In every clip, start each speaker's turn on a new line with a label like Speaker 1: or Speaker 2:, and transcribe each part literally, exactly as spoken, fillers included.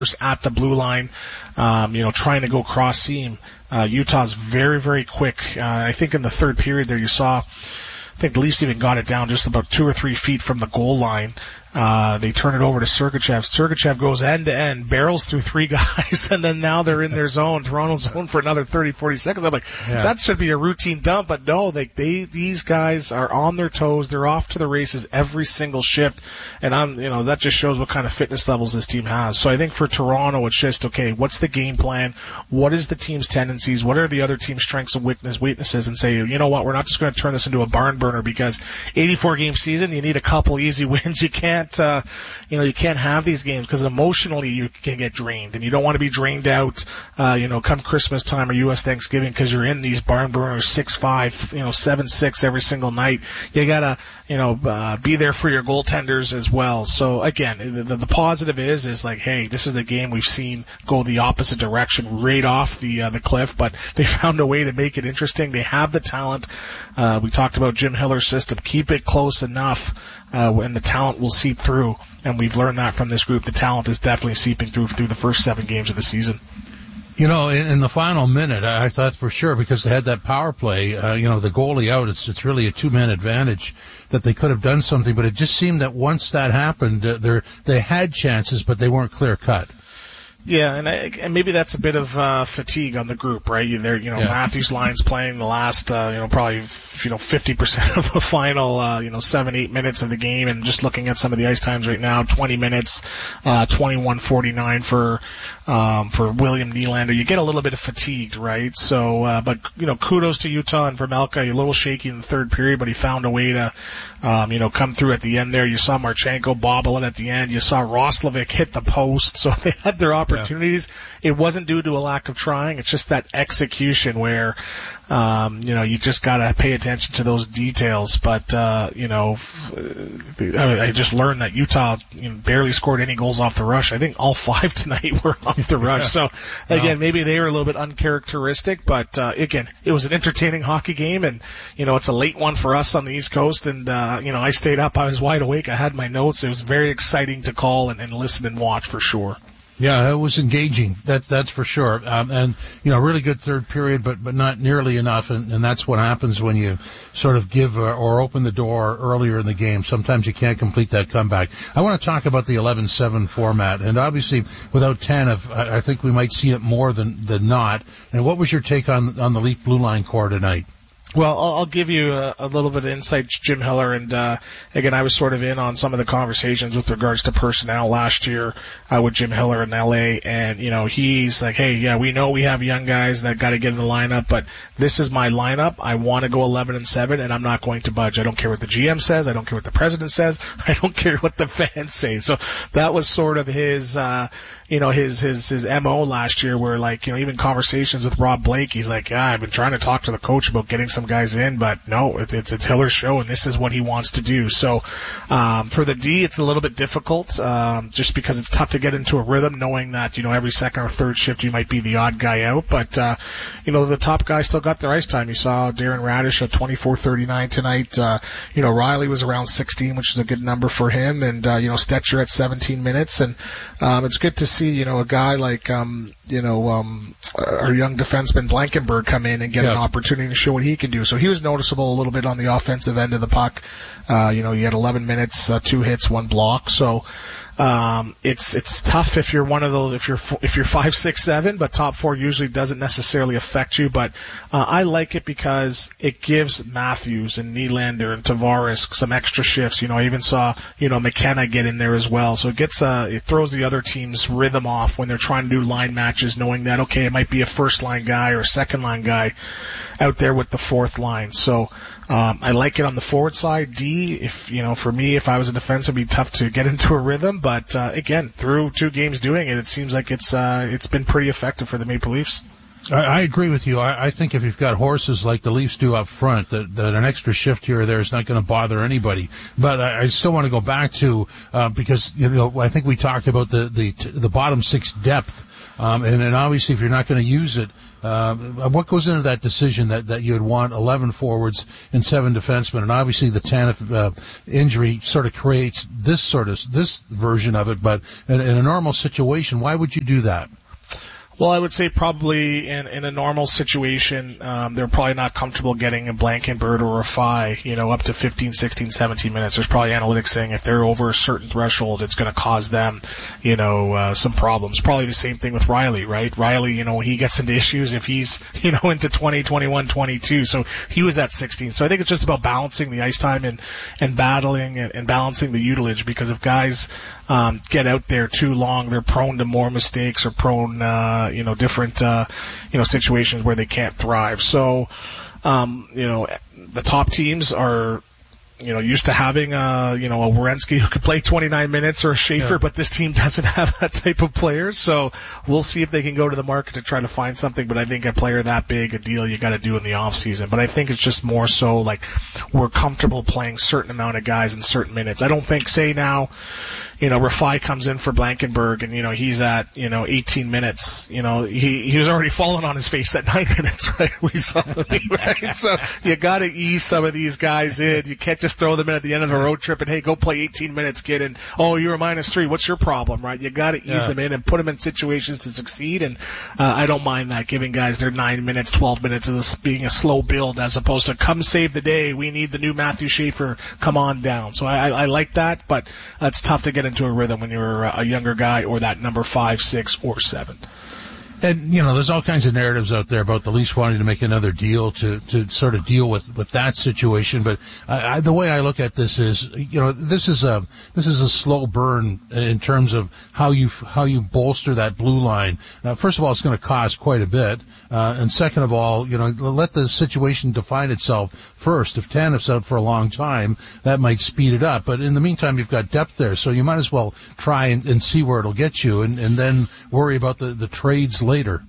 Speaker 1: at the blue line, um, you know, trying to go cross seam. Uh, Utah's very, very quick. Uh, I think in the third period there you saw, I think the Leafs even got it down just about two or three feet from the goal line. Uh, they turn it over to Sergachev. Sergachev goes end to end, barrels through three guys, and then now they're in their zone, Toronto's zone, for another thirty, forty seconds. I'm like, yeah. That should be a routine dump, but no, they, they, these guys are on their toes. They're off to the races every single shift, and I'm, you know, that just shows what kind of fitness levels this team has. So I think for Toronto, it's just, okay, what's the game plan? What is the team's tendencies? What are the other team's strengths and weakness, weaknesses? And say, you know what, we're not just going to turn this into a barn burner because eighty-four game season, you need a couple easy wins. You can't, Uh, you know, you can't have these games because emotionally you can get drained, and you don't want to be drained out, uh, you know, come Christmas time or U S Thanksgiving because you're in these barn burners six five, you know, seven six every single night. You gotta, you know, uh, be there for your goaltenders as well. So again, the, the, the positive is, is like, hey, this is the game we've seen go the opposite direction, right off the, uh, the cliff, but they found a way to make it interesting. They have the talent. Uh, we talked about Jim Hiller's system. Keep it close enough, uh, and the talent will seep through. And we've learned that from this group. The talent is definitely seeping through through the first seven games of the season.
Speaker 2: You know, in, in the final minute, I thought for sure, because they had that power play, uh, you know, the goalie out, it's, it's really a two-man advantage, that they could have done something. But it just seemed that once that happened, uh, they they had chances, but they weren't clear-cut.
Speaker 1: Yeah, and, I, and maybe that's a bit of uh, fatigue on the group, right? You, there, you know, yeah. Matthews Line's playing the last, uh, you know, probably, you know, fifty percent of the final, uh, you know, seven, eight minutes of the game, and just looking at some of the ice times right now, twenty minutes, uh, twenty-one forty-nine for, um, for William Nylander. You get a little bit of fatigued, right? So, uh, but, you know, kudos to Utah and Vermelka. A little shaky in the third period, but he found a way to, um, you know, come through at the end there. You saw Marchenko bobble it at the end. You saw Roslovic hit the post, so they had their opportunities. Opportunities. Yeah. It wasn't due to a lack of trying. It's just that execution where, um, you know, you just gotta pay attention to those details. But, uh, you know, I just learned that Utah, you know, barely scored any goals off the rush. I think all five tonight were off the rush. Yeah. So again, no. maybe they were a little bit uncharacteristic, but, uh, again, it was an entertaining hockey game, and, you know, it's a late one for us on the East Coast, and, uh, you know, I stayed up. I was wide awake. I had my notes. It was very exciting to call and, and listen and watch for sure.
Speaker 2: Yeah, it was engaging. That's that's for sure. Um, and you know, really good third period, but but not nearly enough. And, and that's what happens when you sort of give or, or open the door earlier in the game. Sometimes you can't complete that comeback. I want to talk about the eleven seven format, and obviously without Tanev, I, I think we might see it more than than not. And what was your take on on the Leaf blue line core tonight?
Speaker 1: Well, I'll, I'll give you a, a little bit of insight, Jim Hiller, and uh, again, I was sort of in on some of the conversations with regards to personnel last year uh, with Jim Hiller in L A, and you know, he's like, hey, yeah, we know we have young guys that got to get in the lineup, but this is my lineup. I want to go eleven and seven, and I'm not going to budge. I don't care what the G M says. I don't care what the president says. I don't care what the fans say. So that was sort of his. Uh, You know, his, his, his M O last year where like, you know, even conversations with Rob Blake, he's like, yeah, I've been trying to talk to the coach about getting some guys in, but no, it's, it's, it's Hiller's show and this is what he wants to do. So, um, for the D, it's a little bit difficult, um, just because it's tough to get into a rhythm knowing that, you know, every second or third shift you might be the odd guy out, but, uh, you know, the top guys still got their ice time. You saw Darren Radish at twenty-four thirty-nine tonight. Uh, you know, Riley was around sixteen, which is a good number for him, and, uh, you know, Stetcher at seventeen minutes, and, um, it's good to see, you know, a guy like, um, you know, um, our young defenseman Blankenberg come in and get yeah. an opportunity to show what he can do. So he was noticeable a little bit on the offensive end of the puck. Uh, you know, he had eleven minutes, uh, two hits, one block. So, um, it's, it's tough if you're one of those, if you're, if you're five, six, seven, but top four usually doesn't necessarily affect you. But, uh, I like it because it gives Matthews and Nylander and Tavares some extra shifts. You know, I even saw, you know, McKenna get in there as well. So it gets, uh, it throws the other team's rhythm off when they're trying to do line matches, knowing that, okay, it might be a first line guy or a second line guy out there with the fourth line. So, Um, I like it on the forward side. D, if, you know, for me, if I was a defense, it'd be tough to get into a rhythm. But, uh, again, through two games doing it, it seems like it's, uh, it's been pretty effective for the Maple Leafs.
Speaker 2: I, I agree with you. I, I think if you've got horses like the Leafs do up front, that, that an extra shift here or there is not going to bother anybody. But I, I still want to go back to uh, because you know I think we talked about the the the bottom six depth, um, and then obviously if you're not going to use it, uh, what goes into that decision that that you'd want eleven forwards and seven defensemen, and obviously the Tanev uh, injury sort of creates this sort of this version of it. But in, in a normal situation, why would you do that?
Speaker 1: Well, I would say probably in, in a normal situation, um, they're probably not comfortable getting a Blankenburg or a Fye, you know, up to fifteen, sixteen, seventeen minutes. There's probably analytics saying if they're over a certain threshold, it's going to cause them, you know, uh, some problems. Probably the same thing with Riley, right? Riley, you know, he gets into issues if he's, you know, into twenty, twenty-one, twenty-two. So he was at sixteen. So I think it's just about balancing the ice time and, and battling and, and balancing the utilage, because if guys, um, get out there too long, they're prone to more mistakes or prone, uh, you know, different, uh, you know, situations where they can't thrive. So, um, you know, the top teams are, you know, used to having, uh, you know, a Werenski who could play twenty-nine minutes or a Schaefer, yeah. But this team doesn't have that type of player. So we'll see if they can go to the market to try to find something. But I think a player that big, a deal you got to do in the off season. But I think it's just more so like we're comfortable playing certain amount of guys in certain minutes. I don't think, say now, you know, Rafai comes in for Blankenburg and, you know, he's at, you know, eighteen minutes. You know, he, he was already falling on his face at nine minutes, right? We saw him, right? So you gotta ease some of these guys in. You can't just throw them in at the end of a road trip and, hey, go play eighteen minutes, kid, and, oh, you're a minus three. What's your problem, right? You gotta ease yeah. them in and put them in situations to succeed. And, uh, I don't mind that, giving guys their nine minutes, twelve minutes of this being a slow build as opposed to come save the day. We need the new Matthew Schaefer. Come on down. So I, I, I like that, but uh, it's tough to get into a rhythm when you're a younger guy or that number five, six, or seven.
Speaker 2: And, you know, there's all kinds of narratives out there about the Leafs wanting to make another deal to, to sort of deal with, with that situation. But I, I, the way I look at this is, you know, this is a, this is a slow burn in terms of how you, how you bolster that blue line. Uh, first of all, it's going to cost quite a bit. Uh, and second of all, you know, let the situation define itself first. If Tanev's out for a long time, that might speed it up. But in the meantime, you've got depth there. So you might as well try and, and see where it'll get you and, and then worry about the, the trades later.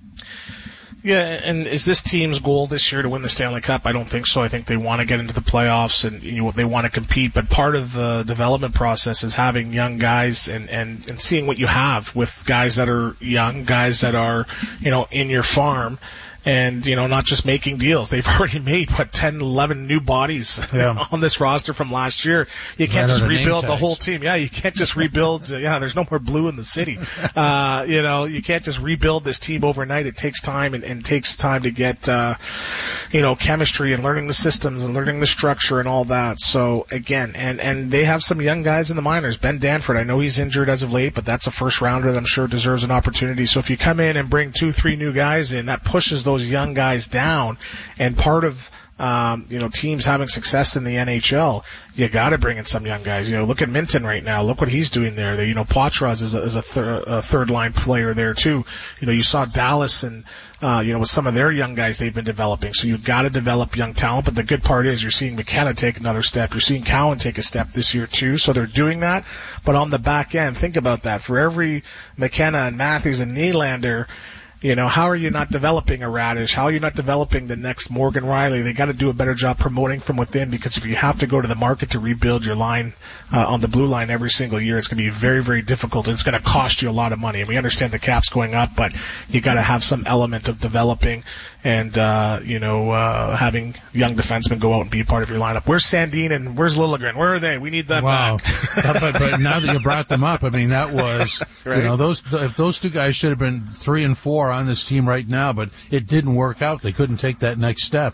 Speaker 1: Yeah, and is this team's goal this year to win the Stanley Cup? I don't think so. I think they want to get into the playoffs and you know, they want to compete. But part of the development process is having young guys and, and, and seeing what you have with guys that are young, guys that are, you know, in your farm. And, you know, not just making deals. They've already made, what, ten, eleven new bodies yeah. on this roster from last year. You can't just rebuild the whole team. Yeah, you can't just rebuild. Uh, yeah, there's no more blue in the city. Uh, you know, you can't just rebuild this team overnight. It takes time and, and takes time to get, uh, you know, chemistry and learning the systems and learning the structure and all that. So, again, and, and they have some young guys in the minors. Ben Danford, I know he's injured as of late, but that's a first rounder that I'm sure deserves an opportunity. So if you come in and bring two, three new guys in, that pushes those those young guys down, and part of um, you know teams having success in the N H L, you got to bring in some young guys. You know, look at Minton right now. Look what he's doing there. They, you know, Poitras is a, is a, thir- a third line player there too. You know, you saw Dallas and uh, you know with some of their young guys they've been developing. So you've got to develop young talent. But the good part is you're seeing McKenna take another step. You're seeing Cowan take a step this year too. So they're doing that. But on the back end, think about that. For every McKenna and Matthews and Nylander, you know, how are you not developing a Radish? How are you not developing the next Morgan Riley? They got to do a better job promoting from within, because if you have to go to the market to rebuild your line uh, on the blue line every single year, it's going to be very, very difficult, and it's going to cost you a lot of money. And we understand the cap's going up, but you got to have some element of developing and uh, you know uh, having young defensemen go out and be part of your lineup. Where's Sandin and where's Liljegren? Where are they? We need them
Speaker 2: wow.
Speaker 1: back.
Speaker 2: but, but now that you brought them up, I mean that was right? you know those if those two guys should have been three and four on this team right now, but it didn't work out. They couldn't take that next step.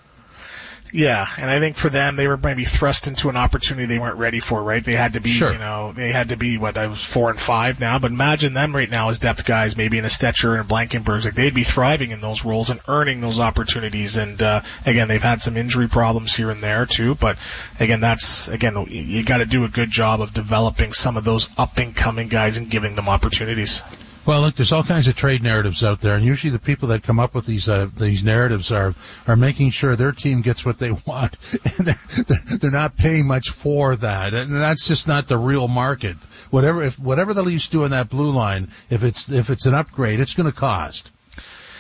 Speaker 1: Yeah, and I think for them, they were maybe thrust into an opportunity they weren't ready for, right? They had to be,
Speaker 2: sure.
Speaker 1: you know, they had to be, what, I was four and five now, but imagine them right now as depth guys, maybe in a Stetcher and Blankenburgs. Like, they'd be thriving in those roles and earning those opportunities. And, uh, again, they've had some injury problems here and there, too. But, again, that's, again, you got to do a good job of developing some of those up-and-coming guys and giving them opportunities.
Speaker 2: Well, look, there's all kinds of trade narratives out there, and usually the people that come up with these uh, these narratives are are making sure their team gets what they want, and they're, they're not paying much for that, and that's just not the real market. Whatever if whatever the Leafs do in that blue line, if it's if it's an upgrade, it's going to cost.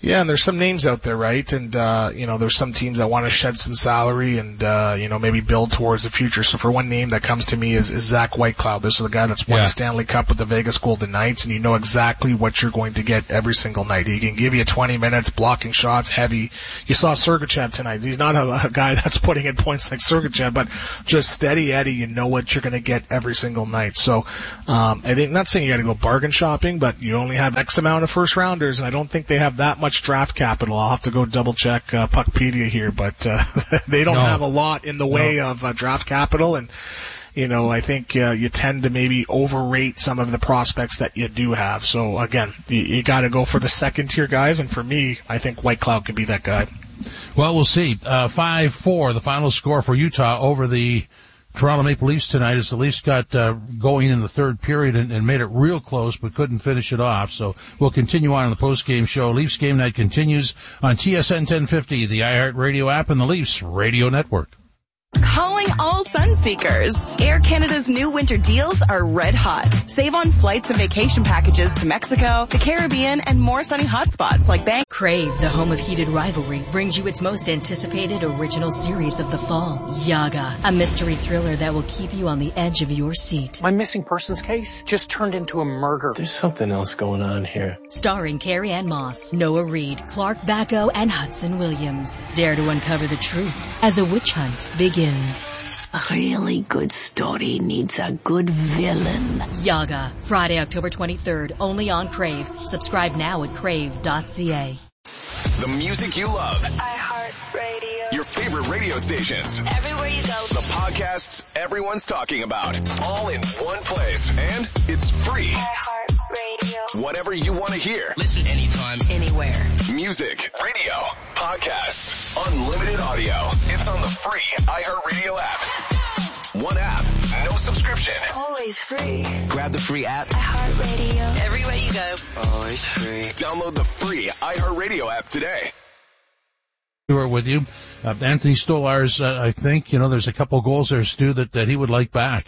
Speaker 1: Yeah, and there's some names out there, right? And, uh, you know, there's some teams that want to shed some salary and, uh, you know, maybe build towards the future. So for one name that comes to me is, is Zach Whitecloud. This is the guy that's won
Speaker 2: yeah.
Speaker 1: the Stanley Cup with the Vegas Golden Knights, and you know exactly what you're going to get every single night. He can give you twenty minutes, blocking shots, heavy. You saw Sergachev tonight. He's not a, a guy that's putting in points like Sergachev, but just steady Eddie. You know what you're going to get every single night. So, um, I think, not saying you got to go bargain shopping, but you only have X amount of first rounders, and I don't think they have that much draft capital. I'll have to go double check uh, Puckpedia here, but uh, they don't
Speaker 2: no.
Speaker 1: have a lot in the way
Speaker 2: no.
Speaker 1: of uh, draft capital, and you know I think uh, you tend to maybe overrate some of the prospects that you do have. So again, you, you got to go for the second tier guys, and for me, I think Whitecloud could be that guy.
Speaker 2: Well, we'll see. Uh, five four, the final score for Utah over the Toronto Maple Leafs tonight, as the Leafs got uh, going in the third period and, and made it real close but couldn't finish it off. So we'll continue on in the post-game show. Leafs Game Night continues on T S N ten fifty, the iHeartRadio app, and the Leafs Radio Network.
Speaker 3: Calling all sun seekers. Air Canada's new winter deals are red hot. Save on flights and vacation packages to Mexico, the Caribbean, and more sunny hotspots like Bangkok.
Speaker 4: Crave, the home of heated rivalry, brings you its most anticipated original series of the fall, Yaga, a mystery thriller that will keep you on the edge of your seat.
Speaker 5: My missing persons case just turned into a murder. There's something else going on here.
Speaker 4: Starring Carrie Ann Moss, Noah Reid, Clark Bacco, and Hudson Williams. Dare to uncover the truth as a witch hunt begins.
Speaker 6: A really good story needs a good villain.
Speaker 4: Yaga, Friday, October twenty-third, only on Crave. Subscribe now at crave dot c a.
Speaker 7: The music you love.
Speaker 8: iHeartRadio.
Speaker 7: Your favorite radio stations.
Speaker 8: Everywhere you go.
Speaker 7: The podcasts everyone's talking about. All in one place. And it's free.
Speaker 8: iHeartRadio.
Speaker 7: Whatever you want to hear.
Speaker 9: Listen anytime,
Speaker 4: anywhere.
Speaker 7: Music, radio, podcasts, unlimited audio. It's on the free iHeartRadio app. One app, no subscription.
Speaker 8: Always free.
Speaker 9: grab the free app.
Speaker 8: iHeartRadio.
Speaker 4: Everywhere you go.
Speaker 9: Always free.
Speaker 7: Download the free iHeartRadio app today.
Speaker 2: We were with you. Uh, Anthony Stolarz, uh, I think, you know, there's a couple goals there, Stu, that, that he would like back.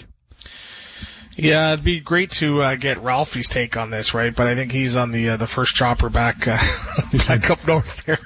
Speaker 1: Yeah, it'd be great to uh, get Ralphie's take on this, right? But I think he's on the uh, the first chopper back uh, back up north there.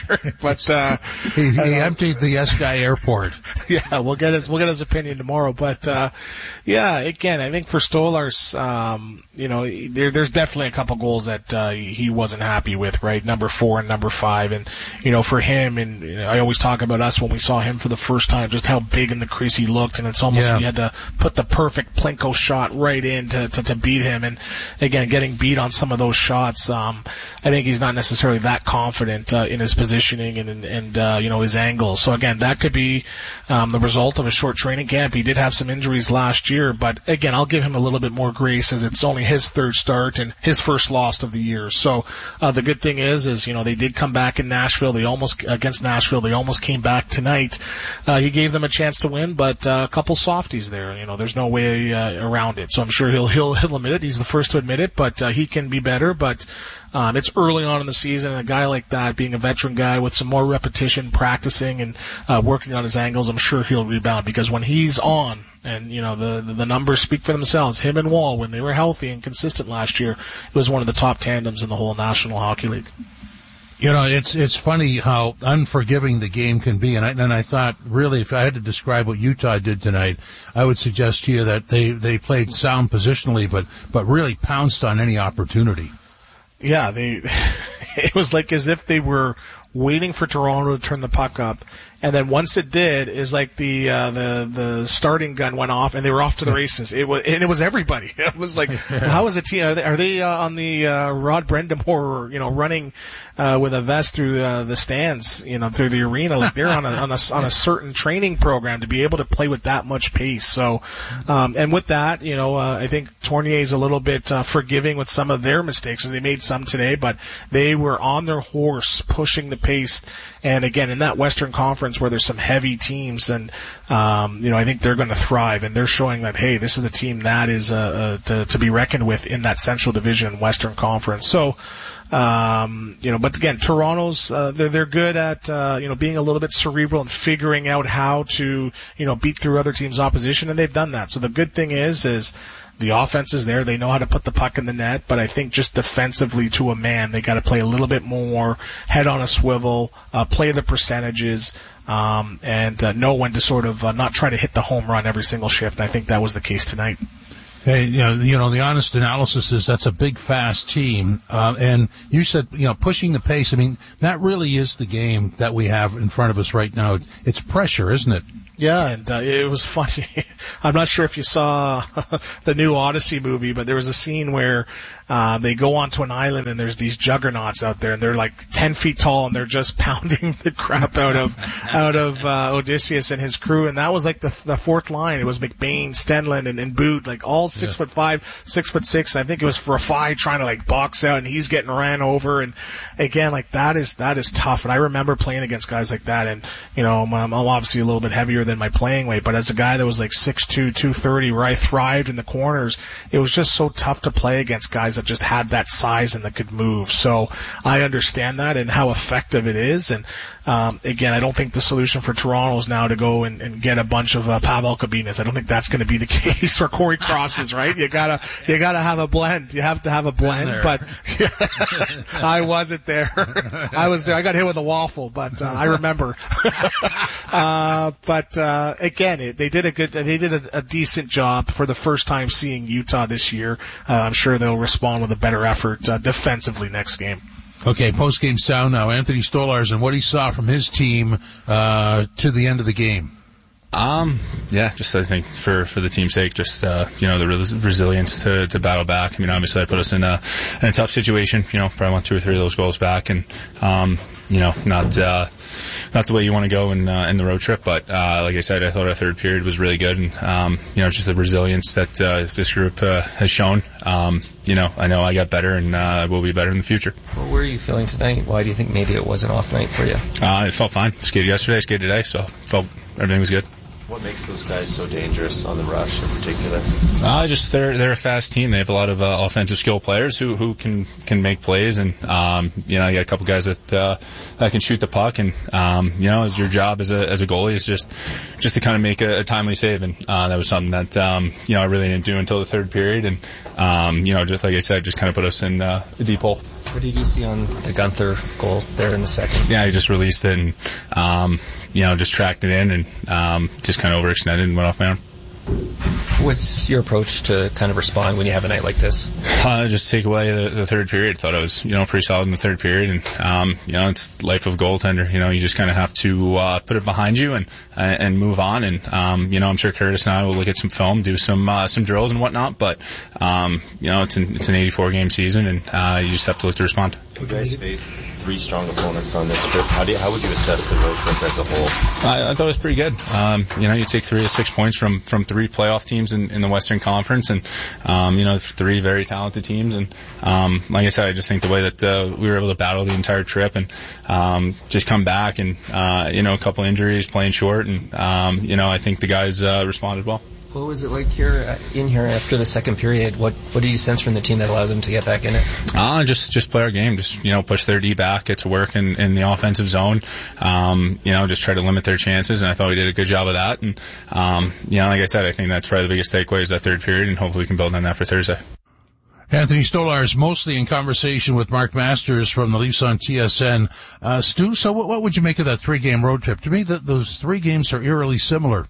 Speaker 1: But uh,
Speaker 2: he, he emptied the S Guy Airport.
Speaker 1: Yeah, we'll get his we'll get his opinion tomorrow. But uh, yeah, again, I think for Stolarz, um, you know, there, there's definitely a couple goals that uh, he wasn't happy with, right? Number four and number five, and you know, for him, and you know, I always talk about us when we saw him for the first time, just how big in the crease he looked, and it's almost
Speaker 2: yeah.
Speaker 1: he had to put the perfect Plinko shot right in to, to, to beat him. And again, getting beat on some of those shots, um, I think he's not necessarily that confident uh, in his positioning and, and uh, you know, his angles. So again, that could be um, the result of a short training camp. He did have some injuries last year, but again, I'll give him a little bit more grace as it's only his third start and his first loss of the year. So uh, the good thing is, is, you know, they did come back in Nashville. They almost, against Nashville, they almost came back tonight. Uh, he gave them a chance to win, but uh, a couple softies there. You know, there's no way uh, around it. So I'm sure he'll he'll he'll admit it. He's the first to admit it, but uh, he can be better. But um, it's early on in the season, and a guy like that, being a veteran guy with some more repetition, practicing and uh, working on his angles, I'm sure he'll rebound, because when he's on, and you know the the numbers speak for themselves. Him and Wall, when they were healthy and consistent last year, it was one of the top tandems in the whole National Hockey League.
Speaker 2: You know, it's it's funny how unforgiving the game can be, and I, and I thought, really, if I had to describe what Utah did tonight, I would suggest to you that they, they played sound positionally, but, but really pounced on any opportunity.
Speaker 1: Yeah, they it was like as if they were waiting for Toronto to turn the puck up, and then once it did, is like the uh, the the starting gun went off, and they were off to the races. It was and it was everybody. It was like, how is a team? Are they, are they uh, on the uh, Rod Brendamore, you know, running uh, with a vest through uh, the stands, you know, through the arena? Like they're on a on a on a certain training program to be able to play with that much pace. So, um, and with that, you know, uh, I think Tournier's a little bit uh, forgiving with some of their mistakes, and they made some today, but they were on their horse, pushing the pace. And again, in that Western Conference where there's some heavy teams, and um, you know, I think they're going to thrive, and they're showing that, hey, this is a team that is uh, uh, to, to be reckoned with in that Central Division Western Conference. So, um, you know, but again, Toronto's uh, they're they're good at uh, you know being a little bit cerebral and figuring out how to you know beat through other teams' opposition, and they've done that. So the good thing is is. The offense is there. They know how to put the puck in the net, but I think just defensively to a man, they got to play a little bit more, head on a swivel, uh, play the percentages, um, and uh, know when to sort of uh, not try to hit the home run every single shift. And I think that was the case tonight.
Speaker 2: Hey, you know, you know, the honest analysis is that's a big, fast team. Uh, and you said, you know, pushing the pace. I mean, that really is the game that we have in front of us right now. It's pressure, isn't it?
Speaker 1: Yeah, and uh, it was funny. I'm not sure if you saw the new Odyssey movie, but there was a scene where uh, they go onto an island and there's these juggernauts out there, and they're like ten feet tall, and they're just pounding the crap out of out of uh, Odysseus and his crew. And that was like the the fourth line. It was McBain, Stenlund, and, and Boot, like all six yeah. foot five, six foot six. And I think it was Rafai trying to like box out, and he's getting ran over. And again, like that is that is tough. And I remember playing against guys like that. And you know, I'm, I'm obviously a little bit heavier than my playing weight, but as a guy that was like six two, two thirty, where I thrived in the corners, it was just so tough to play against guys that just had that size and that could move. So I understand that and how effective it is. And um, again, I don't think the solution for Toronto is now to go and, and get a bunch of uh, Pavel Kabinas. I don't think that's going to be the case, or Corey Crosses, right? You gotta, you gotta have a blend. You have to have a blend. But yeah, I wasn't there. I was there. I got hit with a waffle, but uh, I remember. uh, but uh, again, it, they did a good, they did a, a decent job for the first time seeing Utah this year. Uh, I'm sure they'll respond with a better effort uh, defensively next game.
Speaker 2: Okay, post-game sound now. Anthony Stolarz and what he saw from his team uh, to the end of the game.
Speaker 10: Um, yeah, just I think for, for the team's sake, just, uh, you know, the res- resilience to, to battle back. I mean, obviously that put us in a, in a tough situation, you know, probably want two or three of those goals back and, um, you know, not, uh, not the way you want to go in, uh, in the road trip, but, uh, like I said, I thought our third period was really good and, um, you know, just the resilience that, uh, this group, uh, has shown. Um, you know, I know I got better and, uh, will be better in the future.
Speaker 11: Well, where are you feeling tonight? Why do you think maybe it was an off night for you?
Speaker 10: Uh, it felt fine. Skated yesterday, skated today, so felt everything was good.
Speaker 12: What makes those guys so dangerous on the rush in particular?
Speaker 10: Uh, just they're they're a fast team. They have a lot of uh, offensive skill players who who can can make plays, and um, you know, you got a couple guys that uh, that can shoot the puck, and um, you know, as your job as a as a goalie is just just to kind of make a, a timely save, and uh, that was something that um, you know I really didn't do until the third period, and um, you know, just like I said, just kind of put us in uh, a deep hole.
Speaker 11: What did you see on the Gunther goal there in the second?
Speaker 10: Yeah, he just released it and um, you know, just tracked it in and um, just kind of overextended and went off my arm.
Speaker 11: What's your approach to kind of respond when you have a night like this?
Speaker 10: Uh, just take away the, the third period. Thought I was, you know, pretty solid in the third period, and um, you know, it's life of goaltender. You know, you just kind of have to uh, put it behind you and uh, and move on. And um, you know, I'm sure Curtis and I will look at some film, do some uh, some drills and whatnot. But um, you know, it's an it's an eighty-four game season, and uh, you just have to look to respond.
Speaker 12: You guys faced three strong opponents on this trip. How do you, how would you assess the road trip as a whole?
Speaker 10: I, I thought it was pretty good. Um, you know, you take three to six points from from three playoff teams in, in the Western Conference, and um, you know, three very talented teams. And um, like I said, I just think the way that uh, we were able to battle the entire trip and um, just come back, and uh, you know, a couple injuries, playing short, and um, you know, I think the guys uh, responded well.
Speaker 11: What was it like here in here after the second period? What what did you sense from the team that allowed them to get back in it?
Speaker 10: Uh, just just play our game. Just, you know, push their D back, get to work in, in the offensive zone. Um, you know, just try to limit their chances, and I thought we did a good job of that. And um, you know, like I said, I think that's probably the biggest takeaway is that third period, and hopefully we can build on that for Thursday.
Speaker 2: Anthony Stolarz, mostly in conversation with Mark Masters from the Leafs on T S N. Uh, Stu, so what, what would you make of that three-game road trip? To me, that those three games are eerily similar.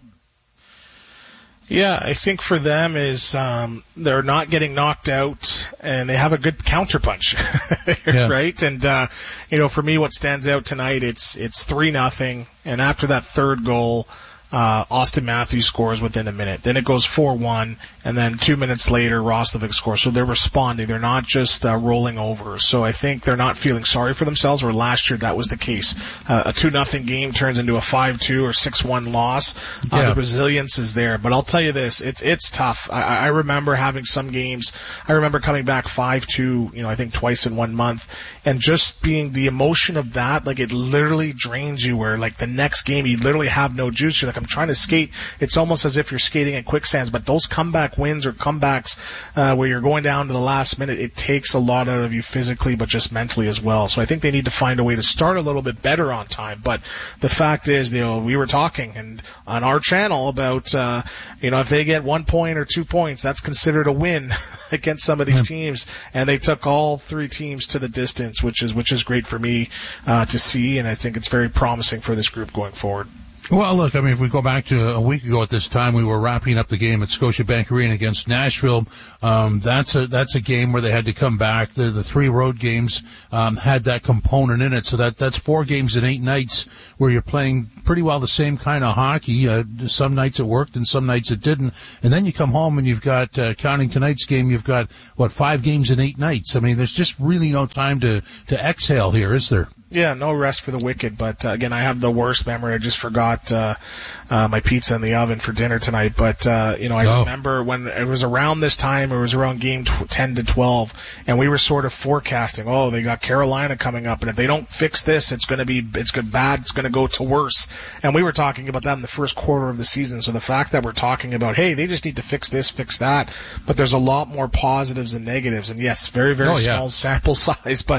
Speaker 1: Yeah, I think for them is um they're not getting knocked out, and they have a good counterpunch, yeah. Right? And uh you know, for me, what stands out tonight, it's it's three nothing, and after that third goal, uh Austin Matthews scores within a minute. Then it goes four one, and then two minutes later, Roslovic scores. So they're responding. They're not just uh, rolling over. So I think they're not feeling sorry for themselves, where last year that was the case. Uh, a two nothing game turns into a five two or six one loss. Uh, yeah. The resilience is there. But I'll tell you this, it's it's tough. I, I remember having some games, I remember coming back five two, you know, I think twice in one month, and just being the emotion of that, like it literally drains you, where like the next game you literally have no juice. You're like, I'm trying to skate. It's almost as if you're skating in quicksands, but those comeback comeback wins or comebacks uh, where you're going down to the last minute, it takes a lot out of you physically, but just mentally as well. So I think they need to find a way to start a little bit better on time. But the fact is, you know, we were talking and on our channel about, uh, you know, if they get one point or two points, that's considered a win against some of these teams. And they took all three teams to the distance, which is which is great for me uh, to see, and I think it's very promising for this group going forward.
Speaker 2: Well, look, I mean, if we go back to a week ago at this time, we were wrapping up the game at Scotiabank Arena against Nashville. Um, that's a, that's a game where they had to come back. The, the three road games, um, had that component in it. So that, that's four games in eight nights where you're playing pretty well the same kind of hockey. Uh, some nights it worked and some nights it didn't. And then you come home and you've got, uh, counting tonight's game, you've got, what, five games in eight nights. I mean, there's just really no time to, to exhale here, is there?
Speaker 1: Yeah, no rest for the wicked, but uh, again, I have the worst memory. I just forgot uh, uh my pizza in the oven for dinner tonight, but uh you know, I oh. remember when it was around this time, it was around game ten to twelve, and we were sort of forecasting, oh, they got Carolina coming up, and if they don't fix this, it's going to be it's good bad, it's going to go to worse. And we were talking about that in the first quarter of the season. So the fact that we're talking about, hey, they just need to fix this, fix that, but there's a lot more positives than negatives. And yes, very very
Speaker 2: oh, yeah.
Speaker 1: small sample size, but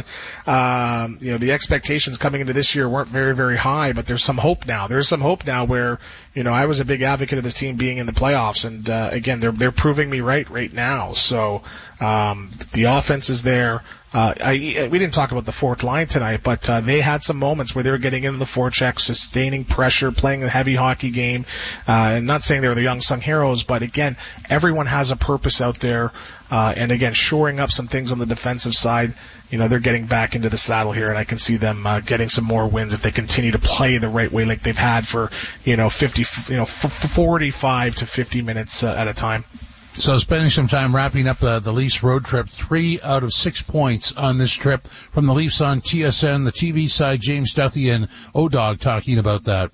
Speaker 1: um you know, the expectations Expectations coming into this year weren't very, very high, but there's some hope now. There's some hope now where, you know, I was a big advocate of this team being in the playoffs, and uh, again, they're they're proving me right right now. So um, the offense is there. Uh, I, we didn't talk about the fourth line tonight, but uh, they had some moments where they were getting into the forecheck, sustaining pressure, playing a heavy hockey game. Uh, and not saying they were the young sung heroes, but again, everyone has a purpose out there. Uh, and again, shoring up some things on the defensive side. You know, they're getting back into the saddle here, and I can see them uh, getting some more wins if they continue to play the right way, like they've had for, you know, fifty, you know, forty-five to fifty minutes uh, at a time.
Speaker 2: So spending some time wrapping up uh, the Leafs road trip, three out of six points on this trip from the Leafs on T S N. The T V side, James Duthie and O-Dog talking about that.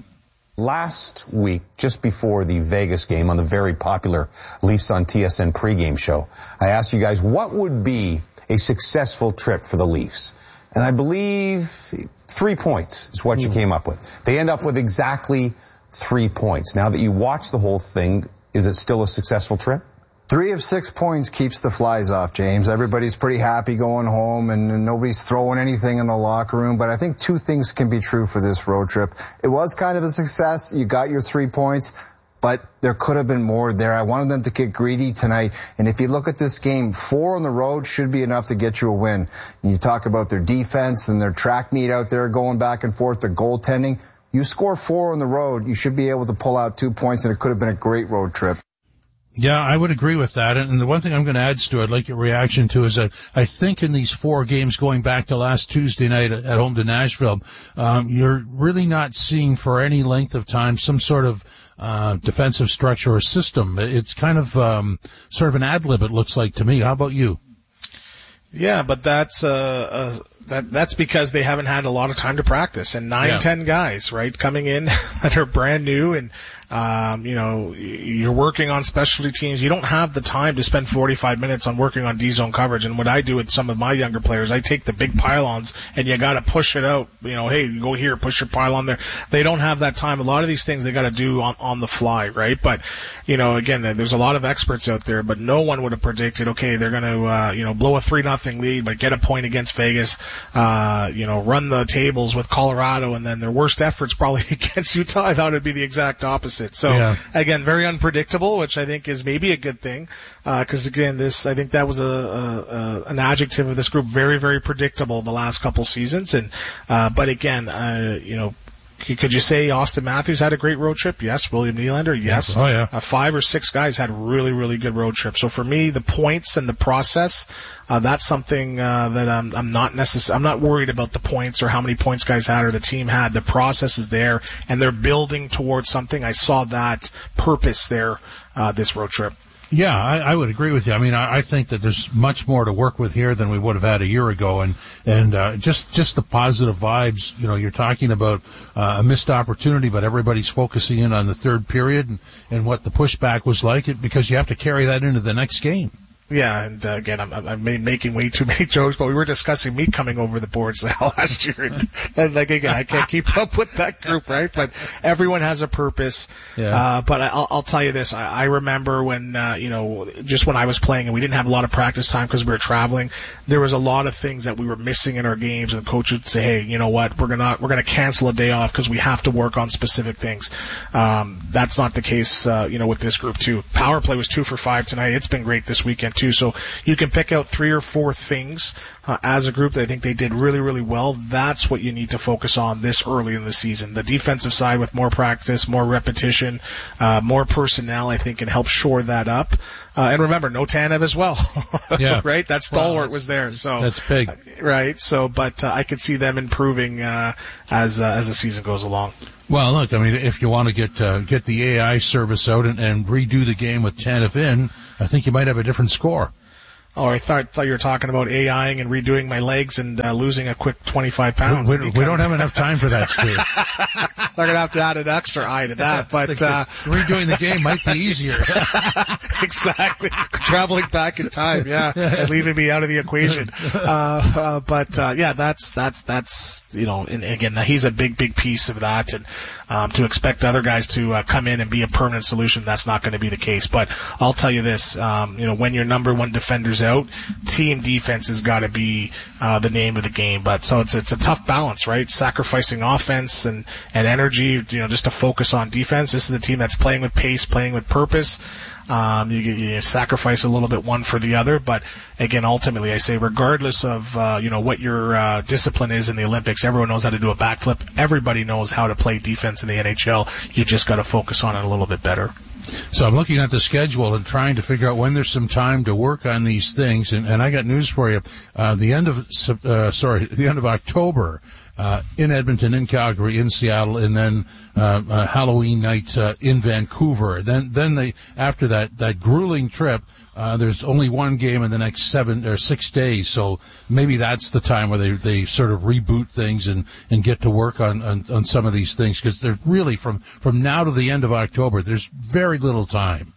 Speaker 13: Last week, just before the Vegas game on the very popular Leafs on T S N pregame show, I asked you guys what would be a successful trip for the Leafs. And I believe three points is what mm. you came up with. They end up with exactly three points. Now that you watch the whole thing, is it still a successful trip?
Speaker 14: Three of six points keeps the flies off, James. Everybody's pretty happy going home, and nobody's throwing anything in the locker room. But I think two things can be true for this road trip. It was kind of a success. You got your three points, but there could have been more there. I wanted them to get greedy tonight. And if you look at this game, four on the road should be enough to get you a win. And you talk about their defense and their track meet out there going back and forth, their goaltending. You score four on the road, you should be able to pull out two points, and it could have been a great road trip.
Speaker 2: Yeah, I would agree with that. And the one thing I'm going to add, Stu, I'd like your reaction to is that I think in these four games going back to last Tuesday night at home to Nashville, um, you're really not seeing for any length of time some sort of uh defensive structure or system. It's kind of um sort of an ad lib, it looks like to me. How about you?
Speaker 1: Yeah, but that's uh, uh that that's because they haven't had a lot of time to practice, and nine, yeah. ten guys, right, coming in that are brand new, and um, you know, you're working on specialty teams. You don't have the time to spend forty-five minutes on working on D-zone coverage. And what I do with some of my younger players, I take the big pylons and you got to push it out. You know, hey, you go here, push your pylon there. They don't have that time. A lot of these things they got to do on on the fly, right? But you know, again, there's a lot of experts out there, but no one would have predicted, okay, they're going to uh, you know, blow a three nothing lead, but get a point against Vegas. Uh, you know, run the tables with Colorado, and then their worst efforts probably against Utah. I thought it'd be the exact opposite. So yeah. Again, very unpredictable, which I think is maybe a good thing. Uh, cause again, this, I think that was a, a, a, an adjective of this group, very, very predictable the last couple seasons. And, uh, but again, uh, you know, could you say Austin Matthews had a great road trip? Yes. William Nylander? Yes.
Speaker 2: Oh, yeah.
Speaker 1: Uh, five or six guys had really, really good road trips. So for me, the points and the process, uh, that's something, uh, that I'm, I'm not necessarily, I'm not worried about the points or how many points guys had or the team had. The process is there, and they're building towards something. I saw that purpose there, uh, this road trip.
Speaker 2: Yeah, I, I would agree with you. I mean, I, I think that there's much more to work with here than we would have had a year ago, and and uh, just just the positive vibes. You know, you're talking about uh, a missed opportunity, but everybody's focusing in on the third period and, and what the pushback was like, it, because you have to carry that into the next game.
Speaker 1: Yeah, and uh, again, I'm, I'm making way too many jokes, but we were discussing me coming over the boards now last year, and, and like again, I can't keep up with that group, right? But everyone has a purpose. Yeah. Uh, but I'll, I'll tell you this: I, I remember when, uh, you know, just when I was playing and we didn't have a lot of practice time because we were traveling, there was a lot of things that we were missing in our games, and the coach would say, "Hey, you know what? We're gonna we're gonna cancel a day off because we have to work on specific things." Um, that's not the case, uh, you know, with this group too. Power play was two for five tonight. It's been great this weekend too. So you can pick out three or four things uh, as a group that I think they did really, really well. That's what you need to focus on this early in the season. The defensive side with more practice, more repetition, uh, more personnel, I think can help shore that up. Uh, and remember, no Tanev as well.
Speaker 2: Yeah.
Speaker 1: Right? That stalwart
Speaker 2: well,
Speaker 1: was there. So
Speaker 2: that's big.
Speaker 1: Uh, right. So, but uh, I could see them improving uh, as uh, as the season goes along.
Speaker 2: Well, look, I mean, if you want to get uh, get the A I service out and, and redo the game with Tanev in, I think you might have a different score.
Speaker 1: Oh, I thought, thought you were talking about AIing and redoing my legs and uh, losing a quick twenty-five pounds.
Speaker 2: We, we, we don't have enough time for that, Stu.
Speaker 1: They're going to have to add an extra eye to that. But uh,
Speaker 2: redoing the game might be easier.
Speaker 1: Exactly. Traveling back in time, yeah, and leaving me out of the equation. Uh, uh, but uh, yeah, that's that's that's you know, and again, he's a big big piece of that. And um, to expect other guys to uh, come in and be a permanent solution, that's not going to be the case. But I'll tell you this: um, you know, when your number one defender's out, team defense has got to be uh, the name of the game. But so it's it's a tough balance, right? Sacrificing offense and and energy, you know, just to focus on defense. This is a team that's playing with pace, playing with purpose. Um, you, you sacrifice a little bit one for the other, but again, ultimately, I say, regardless of uh, you know what your uh, discipline is in the Olympics, everyone knows how to do a backflip. Everybody knows how to play defense in the N H L. You just got to focus on it a little bit better.
Speaker 2: So I'm looking at the schedule and trying to figure out when there's some time to work on these things, and, and I got news for you. Uh, the end of uh, sorry, the end of October. Uh, in Edmonton, in Calgary, in Seattle, and then uh, uh, Halloween night uh, in Vancouver. Then, then they after that that grueling trip, uh, there's only one game in the next seven or six days. So maybe that's the time where they they sort of reboot things and and get to work on on, on some of these things, because they're really from from now to the end of October. There's very little time.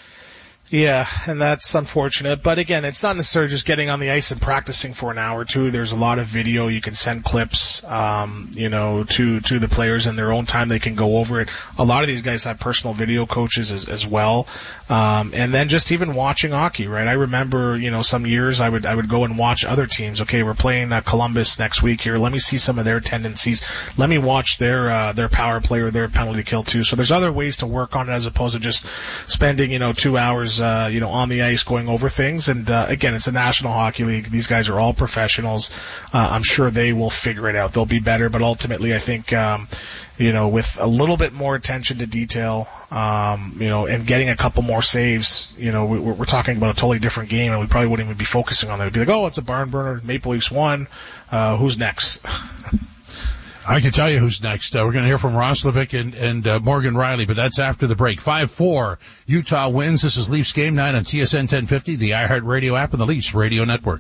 Speaker 1: Yeah, and that's unfortunate. But again, it's not necessarily just getting on the ice and practicing for an hour or two. There's a lot of video. You can send clips, um, you know, to, to the players in their own time. They can go over it. A lot of these guys have personal video coaches as, as well. Um, and then just even watching hockey, right? I remember, you know, some years I would, I would go and watch other teams. Okay, we're playing uh, Columbus next week here. Let me see some of their tendencies. Let me watch their, uh, their power play or their penalty kill too. So there's other ways to work on it as opposed to just spending, you know, two hours Uh, you know, on the ice going over things. And, uh, again, it's a National Hockey League. These guys are all professionals. Uh, I'm sure they will figure it out. They'll be better, but ultimately I think, um, you know, with a little bit more attention to detail, um, you know, and getting a couple more saves, you know, we, we're talking about a totally different game, and we probably wouldn't even be focusing on it. We'd be like, oh, it's a barn burner. Maple Leafs won. Uh, who's next?
Speaker 2: I can tell you who's next. Uh, we're going to hear from Roslovic and, and uh, Morgan Riley, but that's after the break. five four, Utah wins. This is Leafs Game Night on T S N ten fifty, the iHeartRadio app, and the Leafs Radio Network.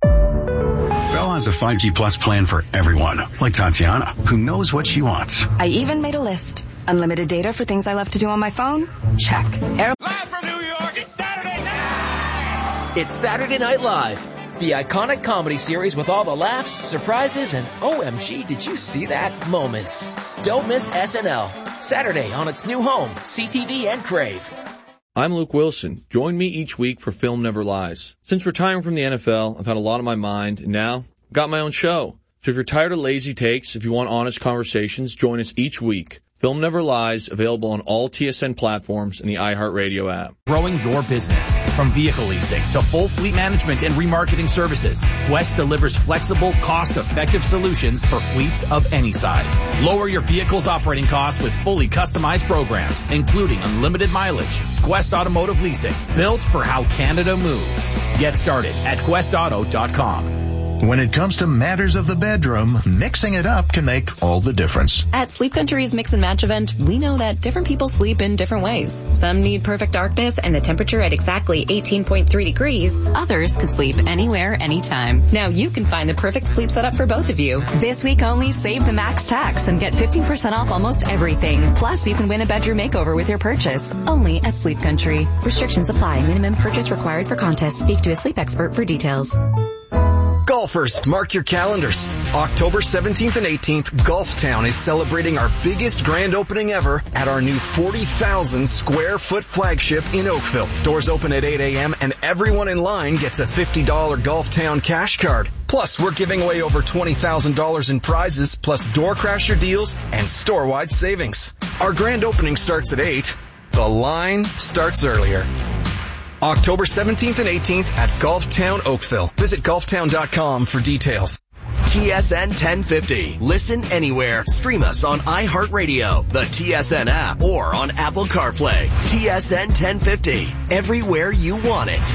Speaker 15: Bell has a five G Plus plan for everyone, like Tatiana, who knows what she wants.
Speaker 16: I even made a list. Unlimited data for things I love to do on my phone? Check. Air-
Speaker 17: Live from New York, it's Saturday night! It's Saturday Night Live. The iconic comedy series with all the laughs, surprises, and O M G, did you see that moments. Don't miss S N L. Saturday on its new home, C T V and Crave.
Speaker 18: I'm Luke Wilson. Join me each week for Film Never Lies. Since retiring from the N F L, I've had a lot on my mind, and now I've got my own show. So if you're tired of lazy takes, if you want honest conversations, join us each week. Film Never Lies, available on all T S N platforms and the iHeartRadio app.
Speaker 19: Growing your business. From vehicle leasing to full fleet management and remarketing services, Quest delivers flexible, cost-effective solutions for fleets of any size. Lower your vehicle's operating costs with fully customized programs, including unlimited mileage. Quest Automotive Leasing, built for how Canada moves. Get started at quest auto dot com.
Speaker 20: When it comes to matters of the bedroom, mixing it up can make all the difference.
Speaker 16: At Sleep Country's Mix and Match event, we know that different people sleep in different ways. Some need perfect darkness and the temperature at exactly eighteen point three degrees. Others can sleep anywhere, anytime. Now you can find the perfect sleep setup for both of you. This week only, save the max tax and get fifteen percent off almost everything. Plus, you can win a bedroom makeover with your purchase. Only at Sleep Country. Restrictions apply. Minimum purchase required for contest. Speak to a sleep expert for details.
Speaker 21: Golfers, mark your calendars. October seventeenth and eighteenth, Golftown is celebrating our biggest grand opening ever at our new forty thousand square foot flagship in Oakville. Doors open at eight a.m. and everyone in line gets a fifty dollars Golftown cash card. Plus, we're giving away over twenty thousand dollars in prizes, plus door crasher deals and store-wide savings. Our grand opening starts at eight. The line starts earlier. October seventeenth and eighteenth at Golftown Oakville. Visit golftown dot com for details.
Speaker 17: T S N ten fifty. Listen anywhere. Stream us on iHeartRadio, the T S N app, or on Apple CarPlay. T S N ten fifty. Everywhere you want it.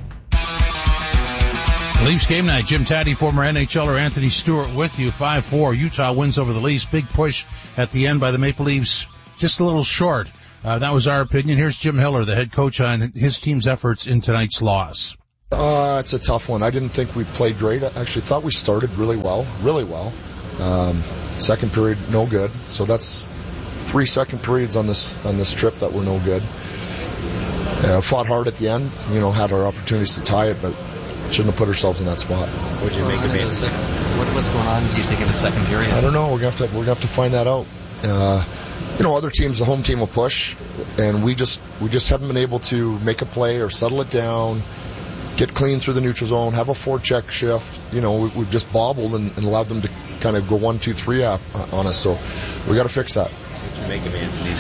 Speaker 2: Leafs game night. Jim Taddy, former N H L er Anthony Stewart with you. five four. Utah wins over the Leafs. Big push at the end by the Maple Leafs. Just a little short. Uh, that was our opinion. Here's Jim Hiller, the head coach, on his team's efforts in tonight's loss.
Speaker 22: Uh, it's a tough one. I didn't think we played great. I actually thought we started really well, really well. Um, second period, no good. So that's three second periods on this on this trip that were no good. Uh, fought hard at the end, you know, had our opportunities to tie it, but shouldn't have put ourselves in that spot.
Speaker 11: What did you make of it? What, what's going on, do you think, in the second period?
Speaker 22: I don't know. We're gonna have to we're gonna have to find that out. Uh, you know, other teams, the home team will push, and we just we just haven't been able to make a play or settle it down, get clean through the neutral zone, have a four-check shift. You know, we, we've just bobbled and, and allowed them to kind of go one, two, three on us. So we got to fix that.
Speaker 12: What did you make of Anthony's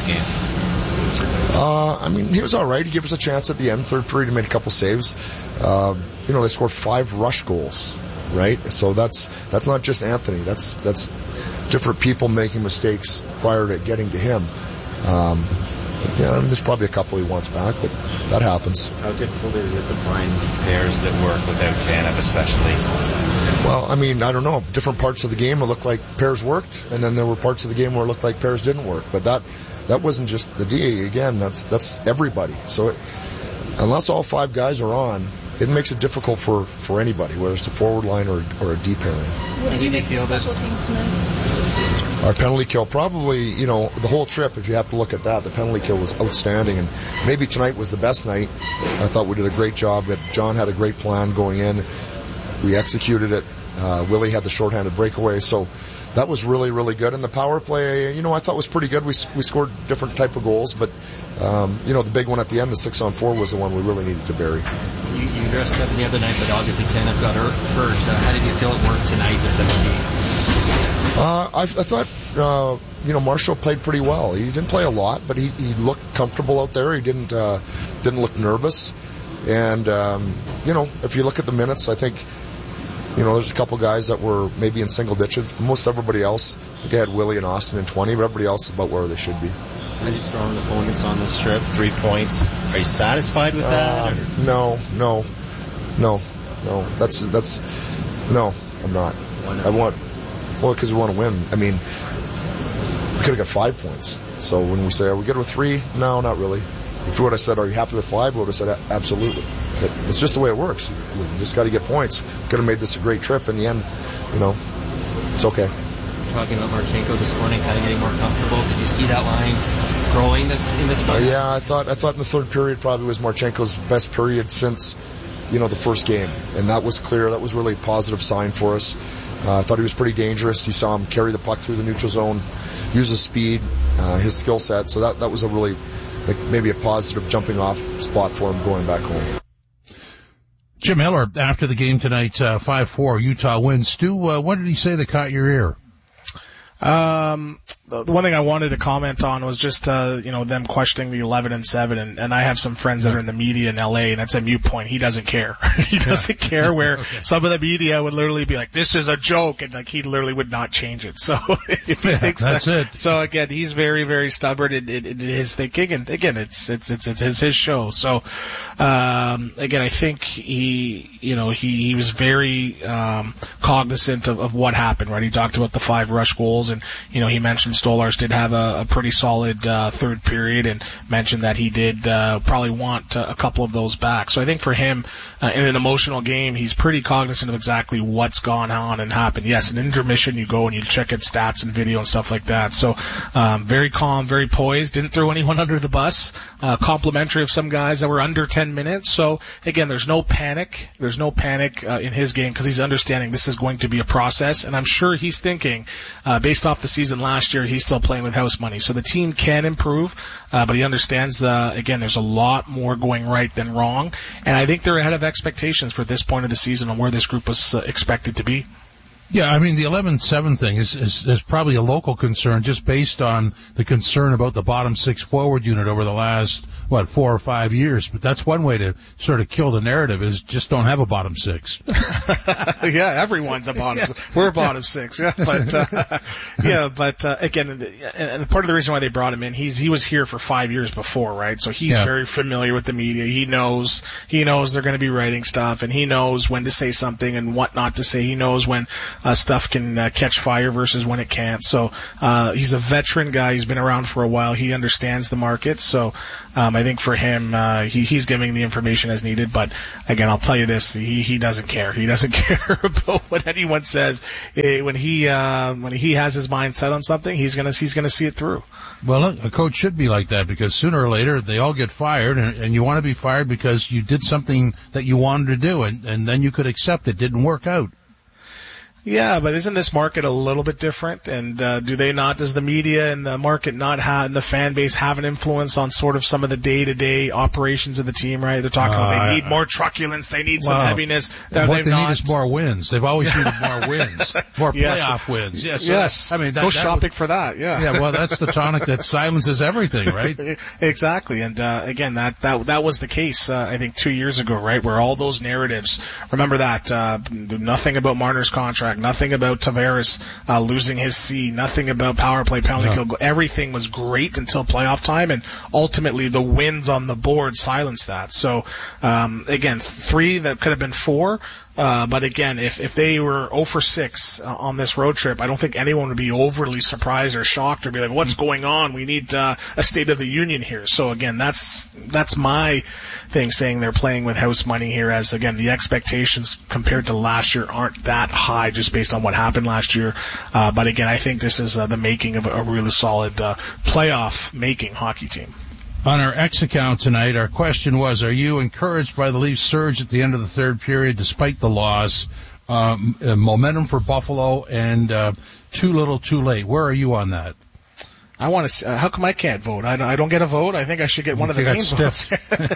Speaker 12: game?
Speaker 22: Uh, I mean, he was all right. He gave us a chance at the end. Third period, he made a couple saves. Uh, you know, they scored five rush goals, right? So that's that's not just Anthony. That's that's different people making mistakes prior to getting to him. Um, yeah, I mean, there's probably a couple he wants back, but that happens.
Speaker 12: How difficult is it to find pairs that work without Tanev, especially?
Speaker 22: Well, I mean, I don't know. Different parts of the game it looked like pairs worked, and then there were parts of the game where it looked like pairs didn't work. But that that wasn't just the D. Again, that's that's everybody. So it, unless all five guys are on, it makes it difficult for, for anybody, whether it's a forward line or, or a D pairing.
Speaker 11: What did you make of special teams tonight?
Speaker 22: Our penalty kill, probably, you know, the whole trip, if you have to look at that, the penalty kill was outstanding, and maybe tonight was the best night. I thought we did a great job. John had a great plan going in. We executed it. Uh, Willie had the shorthanded breakaway, so that was really, really good. And the power play, you know, I thought was pretty good. We we scored different type of goals, but, um, you know, the big one at the end, the six on four, was the one we really needed to bury.
Speaker 11: You, you addressed something the other night, but obviously Tanev got hurt. Uh, how did you feel it worked tonight, the seventeen?
Speaker 22: Uh, I, I thought, uh, you know, Marshall played pretty well. He didn't play a lot, but he, he looked comfortable out there. He didn't uh, didn't look nervous. And, um, you know, if you look at the minutes, I think, you know, there's a couple guys that were maybe in single digits. Most everybody else, I think they had Willie and Austin in twenty, but everybody else is about where they should be.
Speaker 12: Pretty strong opponents on this trip, three points. Are you satisfied with that?
Speaker 22: Uh, no, no, no, no. That's, that's, no, I'm not.
Speaker 12: Why not?
Speaker 22: I want, well, because we want to win. I mean, we could have got five points. So when we say, are we good with three? No, not really. If you would have said, are you happy with five? We would have said, absolutely. But it's just the way it works. You just got to get points. Could have made this a great trip. In the end, you know, it's okay.
Speaker 11: Talking about Marchenko this morning, kind of getting more comfortable. Did you see that line growing this, in this
Speaker 22: uh,
Speaker 11: game?
Speaker 22: Yeah, I thought I thought in the third period probably was Marchenko's best period since, you know, the first game. And that was clear. That was really a positive sign for us. Uh, I thought he was pretty dangerous. You saw him carry the puck through the neutral zone, use his speed, uh, his skill set. So that, that was a really, like, maybe a positive jumping off spot for him going back home.
Speaker 2: Jim Hiller, after the game tonight, uh, five four, Utah wins. Stu, uh, what did he say that caught your ear?
Speaker 1: Um, the, the one thing I wanted to comment on was just, uh, you know, them questioning the eleven and seven, and, and I have some friends that are in the media in L A, and that's a mute point. He doesn't care. he doesn't yeah. care where okay. some of the media would literally be like, this is a joke, and like he literally would not change it. So if he
Speaker 2: yeah,
Speaker 1: thinks
Speaker 2: that's
Speaker 1: that,
Speaker 2: it.
Speaker 1: So again, he's very, very stubborn in, in, in his thinking, and again, it's, it's, it's, it's, it's his show. So, um, again, I think he, you know, he, he was very, um, cognizant of, of what happened, right? He talked about the five rush goals. And, you know, he mentioned Stolarz did have a, a pretty solid uh, third period, and mentioned that he did uh, probably want uh, a couple of those back. So I think for him, uh, in an emotional game, he's pretty cognizant of exactly what's gone on and happened. Yes, in intermission, you go and you check out stats and video and stuff like that. So um, very calm, very poised, didn't throw anyone under the bus, uh, complimentary of some guys that were under ten minutes. So, again, there's no panic. There's no panic uh, in his game because he's understanding this is going to be a process, and I'm sure he's thinking, uh, based off the season last year, he's still playing with house money. So the team can improve, uh, but he understands, uh, again, there's a lot more going right than wrong. And I think they're ahead of expectations for this point of the season on where this group was uh, expected to be.
Speaker 2: Yeah, I mean, the eleven seven thing is, is, is probably a local concern just based on the concern about the bottom six forward unit over the last, what, four or five years. But that's one way to sort of kill the narrative is just don't have a bottom six.
Speaker 1: Yeah, everyone's a bottom yeah. six. We're a bottom six. Yeah, but, uh, yeah, but, uh, again, and part of the reason why they brought him in, he's, he was here for five years before, right? So he's yeah. very familiar with the media. He knows, he knows they're going to be writing stuff, and he knows when to say something and what not to say. He knows when, Uh, stuff can uh, catch fire versus when it can't. So uh, he's a veteran guy. He's been around for a while. He understands the market. So um, I think for him, uh, he, he's giving the information as needed. But again, I'll tell you this: he he doesn't care. He doesn't care about what anyone says. Eh, when he uh, when he has his mind set on something, he's gonna he's gonna see it through.
Speaker 2: Well, look, a coach should be like that because sooner or later they all get fired, and, and you want to be fired because you did something that you wanted to do, and, and then you could accept it didn't work out.
Speaker 1: Yeah, but isn't this market a little bit different? And uh, do they not, does the media and the market not have, and the fan base have an influence on sort of some of the day-to-day operations of the team, right? They're talking uh, about they need more truculence, they need well, some heaviness.
Speaker 2: What
Speaker 1: They've
Speaker 2: they
Speaker 1: not.
Speaker 2: need is more wins. They've always needed more wins, more
Speaker 1: yes.
Speaker 2: playoff wins. Yeah, so,
Speaker 1: yes,
Speaker 2: I mean, that,
Speaker 1: go
Speaker 2: that
Speaker 1: shopping
Speaker 2: would,
Speaker 1: for that, yeah.
Speaker 2: Yeah, well, that's the tonic that silences everything, right?
Speaker 1: Exactly, and uh, again, that, that that was the case, uh, I think, two years ago, right, where all those narratives, remember that, uh, nothing about Marner's contract, nothing about Tavares uh, losing his C, nothing about power play, penalty yeah. kill goal. Everything was great until playoff time, and ultimately the wins on the board silenced that. So, um, again, three that could have been four. Uh, but again, if, if they were oh for six uh, on this road trip, I don't think anyone would be overly surprised or shocked or be like, what's going on? We need, uh, a State of the Union here. So again, that's, that's my thing saying they're playing with house money here as, again, the expectations compared to last year aren't that high just based on what happened last year. Uh, but again, I think this is uh, the making of a, a really solid, uh, playoff making hockey team.
Speaker 2: On our X account tonight, our question was, are you encouraged by the Leafs surge at the end of the third period despite the loss? Um, uh, momentum for Buffalo and uh, too little too late. Where are you on that?
Speaker 1: I want to. Uh, how come I can't vote? I don't, I don't get a vote. I think I should get one of the main votes.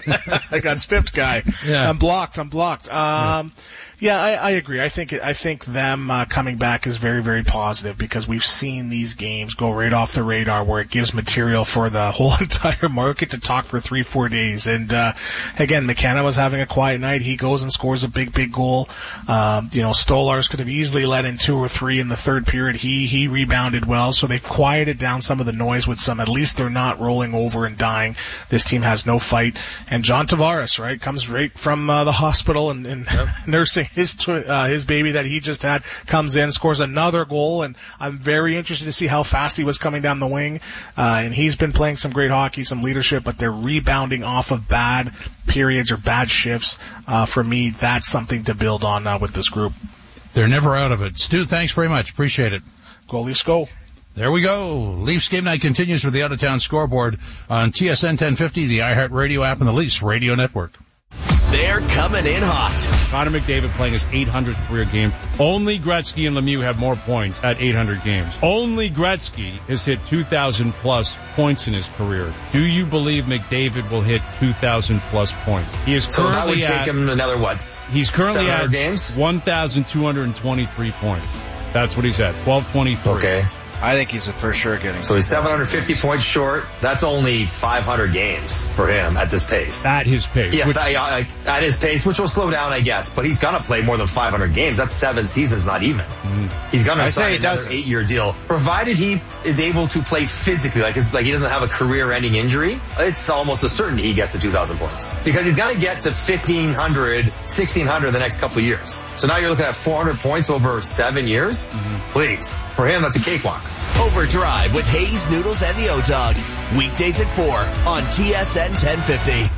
Speaker 1: I got stiffed, guy. Yeah. I'm blocked. I'm blocked. Um, yeah. Yeah, I, I agree. I think I think them uh, coming back is very, very positive because we've seen these games go right off the radar where it gives material for the whole entire market to talk for three, four days. And uh, again, McKenna was having a quiet night. He goes and scores a big, big goal. Um, you know, Stolarz could have easily let in two or three in the third period. He he rebounded well, so they've quieted down some of the noise with some. At least they're not rolling over and dying. This team has no fight. And John Tavares, right, comes right from uh, the hospital and, and yep. nursing his tw- uh, his baby that he just had, comes in, scores another goal, and I'm very interested to see how fast he was coming down the wing. Uh, and he's been playing some great hockey, some leadership, but they're rebounding off of bad periods or bad shifts. Uh, for me, that's something to build on uh, with this group.
Speaker 2: They're never out of it. Stu, thanks very much. Appreciate it.
Speaker 1: Go Leafs, go.
Speaker 2: There we go. Leafs Game Night continues with the Out-of-Town Scoreboard on T S N ten fifty, the iHeartRadio app, and the Leafs Radio Network.
Speaker 7: They're coming in hot.
Speaker 3: Connor McDavid playing his eight hundredth career game. Only Gretzky and Lemieux have more points at eight hundred games. Only Gretzky has hit two thousand plus points in his career. Do you believe McDavid will hit two thousand plus points? He is
Speaker 12: so
Speaker 3: currently
Speaker 12: that would
Speaker 3: at,
Speaker 12: take him another what?
Speaker 3: He's currently at
Speaker 12: games?
Speaker 3: one thousand two hundred twenty-three points. That's what he's at. twelve twenty-three.
Speaker 12: Okay.
Speaker 5: I think he's for sure getting.
Speaker 6: So he's seven hundred fifty points short. That's only five hundred games for him at this pace.
Speaker 3: At his pace.
Speaker 6: Yeah,
Speaker 3: which,
Speaker 6: at his pace, which will slow down, I guess. But he's gonna play more than five hundred games. That's seven seasons, not even. Mm-hmm. He's gonna
Speaker 5: I
Speaker 6: sign
Speaker 5: say he
Speaker 6: another
Speaker 5: does.
Speaker 6: eight-year deal, provided he is able to play physically, like it's, like he doesn't have a career-ending injury. It's almost a certainty he gets to two thousand points because he's gonna get to fifteen hundred, sixteen hundred the next couple of years. So now you're looking at four hundred points over seven years. Mm-hmm. Please, for him, that's a cakewalk.
Speaker 23: Overdrive with Hayes, Noodles, and the O-Dog. Weekdays at four on T S N ten fifty.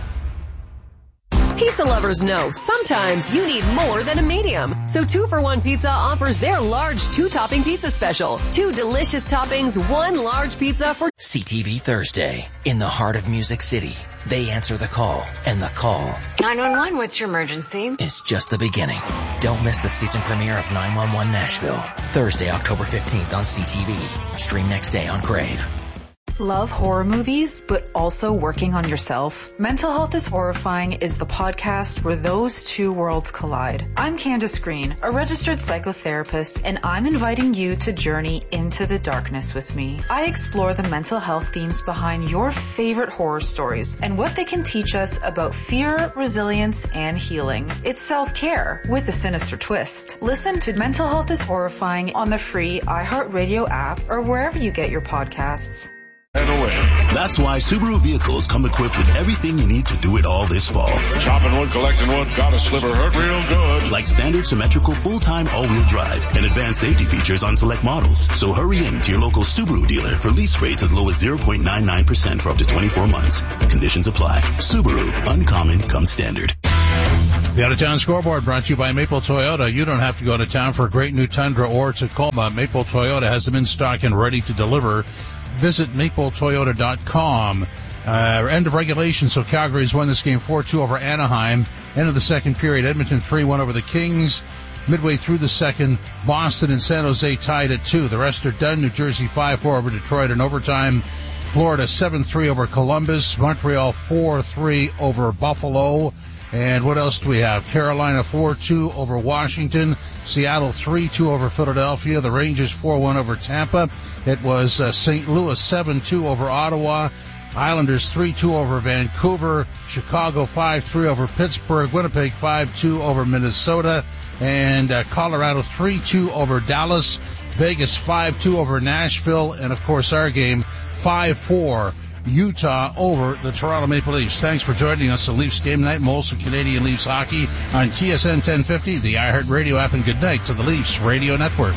Speaker 24: Pizza lovers know sometimes you need more than a medium. So two for one Pizza offers their large two-topping pizza special. Two delicious toppings, one large pizza for...
Speaker 17: C T V Thursday. In the heart of Music City, they answer the call, and the call...
Speaker 8: nine one one, what's your emergency?
Speaker 17: ...is just the beginning. Don't miss the season premiere of nine one one Nashville. Thursday, October fifteenth on C T V. Stream next day on Crave.
Speaker 25: Love horror movies, but also working on yourself? Mental Health is Horrifying is the podcast where those two worlds collide. I'm Candace Green, a registered psychotherapist, and I'm inviting you to journey into the darkness with me. I explore the mental health themes behind your favorite horror stories and what they can teach us about fear, resilience, and healing. It's self-care with a sinister twist. Listen to Mental Health is Horrifying on the free iHeartRadio app or wherever you get your podcasts.
Speaker 26: That's why Subaru vehicles come equipped with everything you need to do it all this fall.
Speaker 27: Chopping wood, collecting wood, got a sliver, hurt real good.
Speaker 26: Like standard symmetrical full-time all-wheel drive and advanced safety features on select models. So hurry in to your local Subaru dealer for lease rates as low as zero point nine nine percent for up to twenty-four months. Conditions apply. Subaru, uncommon comes standard.
Speaker 2: The Out-of-Town Scoreboard brought to you by Maple Toyota. You don't have to go to town for a great new Tundra or Tacoma. Maple Toyota has them in stock and ready to deliver. Visit maple toyota dot com. Uh, end of regulation, so Calgary's won this game four two over Anaheim. End of the second period, Edmonton three one over the Kings. Midway through the second, Boston and San Jose tied at two. The rest are done. New Jersey five four over Detroit in overtime. Florida seven three over Columbus. Montreal four three over Buffalo. And what else do we have? Carolina four two over Washington. Seattle three two over Philadelphia. The Rangers four one over Tampa. It was uh, Saint Louis seven two over Ottawa. Islanders three two over Vancouver. Chicago five three over Pittsburgh. Winnipeg five two over Minnesota. And uh, Colorado three two over Dallas. Vegas five two over Nashville. And, of course, our game five four Utah over the Toronto Maple Leafs. Thanks for joining us on Leafs Game Night, Molson Canadian Leafs Hockey on T S N ten fifty, the iHeartRadio app, and good night to the Leafs Radio Network.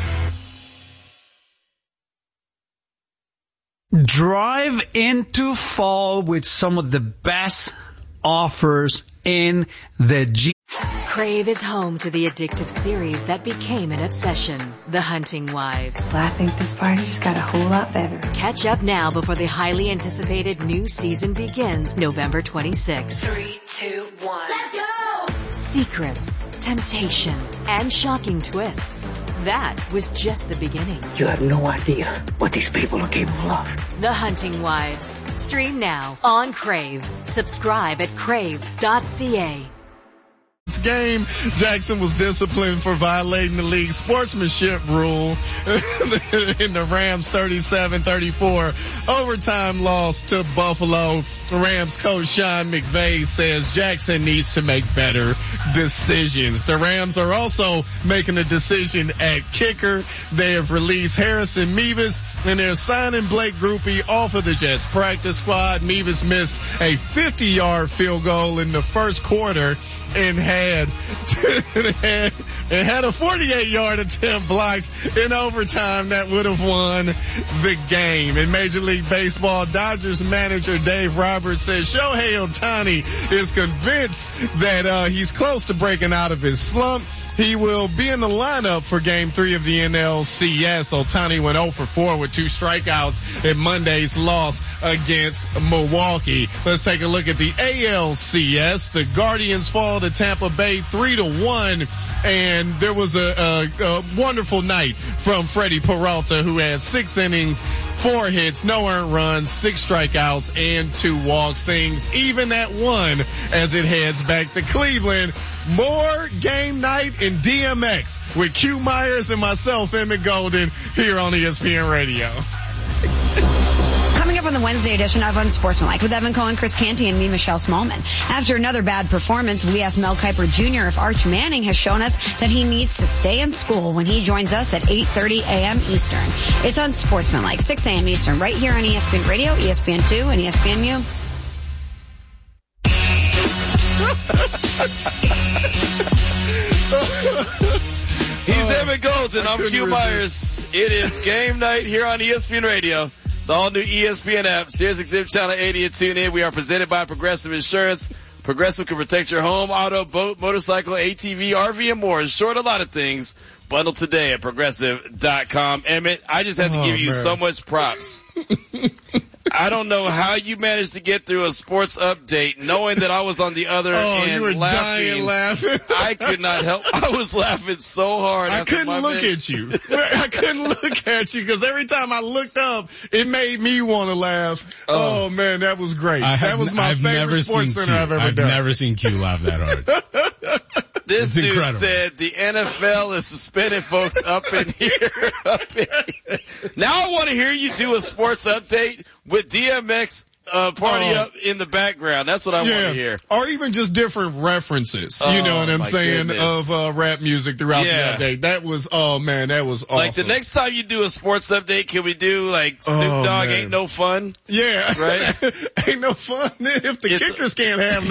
Speaker 28: Drive into fall with some of the best offers in the G.
Speaker 4: Crave is home to the addictive series that became an obsession, The Hunting Wives.
Speaker 29: Well, I think this party just got a whole lot better.
Speaker 4: Catch up now before the highly anticipated new season begins November twenty-sixth.
Speaker 8: Three, two, one.
Speaker 4: Let's go! Secrets, temptation, and shocking twists. That was just the beginning.
Speaker 29: You have no idea what these people are capable of.
Speaker 4: The Hunting Wives. Stream now on Crave. Subscribe at crave dot c a.
Speaker 30: This game, Jackson was disciplined for violating the league sportsmanship rule in the Rams thirty-seven thirty-four overtime loss to Buffalo. Rams coach Sean McVay says Jackson needs to make better decisions. The Rams are also making a decision at kicker. They have released Harrison Mevis, and they're signing Blake Grupe off of the Jets practice squad. Mevis missed a fifty-yard field goal in the first quarter and had and had a forty-eight-yard attempt blocked in overtime that would have won the game. In Major League Baseball, Dodgers manager Dave Roberts says Shohei Ohtani is convinced that uh, he's close to breaking out of his slump. He will be in the lineup for Game three of the N L C S. Ohtani went oh for four with two strikeouts in Monday's loss against Milwaukee. Let's take a look at the A L C S. The Guardians fall to Tampa Bay three to one, and there was a, a, a wonderful night from Freddie Peralta, who had six innings, four hits, no earned runs, six strikeouts, and two walks. Things even at one as it heads back to Cleveland more Game Night and D M X with Q Myers and myself, Emmett Golden, here on E S P N Radio.
Speaker 5: Coming up on the Wednesday edition of Unsportsmanlike with Evan Cohen, Chris Canty, and me, Michelle Smallman. After another bad performance, we asked Mel Kiper Junior if Arch Manning has shown us that he needs to stay in school when he joins us at eight thirty a.m. Eastern. It's Unsportsmanlike, six a.m. Eastern, right here on E S P N Radio, E S P N two, and E S P N U.
Speaker 9: He's Evan Golden. I'm Q Myers. It is game night here on E S P N Radio. The all-new E S P N app, Sirius X M Channel eighty, and tune in. We are presented by Progressive Insurance. Progressive can protect your home, auto, boat, motorcycle, A T V, R V, and more. In short, a lot of things. Bundle today at progressive dot com. Emmett, I just have to
Speaker 30: Oh,
Speaker 9: give you
Speaker 30: man.
Speaker 9: so much props. I don't know how you managed to get through a sports update knowing that I was on the other
Speaker 30: Oh,
Speaker 9: end
Speaker 30: you were
Speaker 9: laughing.
Speaker 30: dying laughing.
Speaker 9: I could not help. I was laughing so hard.
Speaker 30: I
Speaker 9: after
Speaker 30: couldn't
Speaker 9: my
Speaker 30: look
Speaker 9: mix.
Speaker 30: at you. I couldn't look at you because every time I looked up, it made me want to laugh. Oh. man, that was great.
Speaker 10: I have,
Speaker 30: that was my
Speaker 10: I've
Speaker 30: favorite
Speaker 10: never
Speaker 30: sports
Speaker 10: seen
Speaker 30: center
Speaker 10: Q.
Speaker 30: I've ever
Speaker 10: I've
Speaker 30: done.
Speaker 10: never seen Q laugh that hard.
Speaker 9: This
Speaker 10: It's
Speaker 9: dude
Speaker 10: incredible.
Speaker 9: said the N F L is suspending folks up in here. Up in here. Now I want to hear you do a sports update with D M X uh, party
Speaker 30: Oh.
Speaker 9: up in the background. That's what I want
Speaker 30: yeah,
Speaker 9: to hear.
Speaker 30: or even just different references.
Speaker 9: Oh,
Speaker 30: you know what I'm
Speaker 9: my
Speaker 30: saying
Speaker 9: goodness.
Speaker 30: of uh, rap music throughout
Speaker 9: Yeah.
Speaker 30: the update. That was oh man, that was awesome.
Speaker 9: Like the next time you do a sports update, can we do like Snoop
Speaker 30: Oh,
Speaker 9: Dogg
Speaker 30: man.
Speaker 9: Ain't No Fun?
Speaker 30: Yeah,
Speaker 9: Right?
Speaker 30: Ain't no fun if the
Speaker 9: It's-
Speaker 30: kickers can't have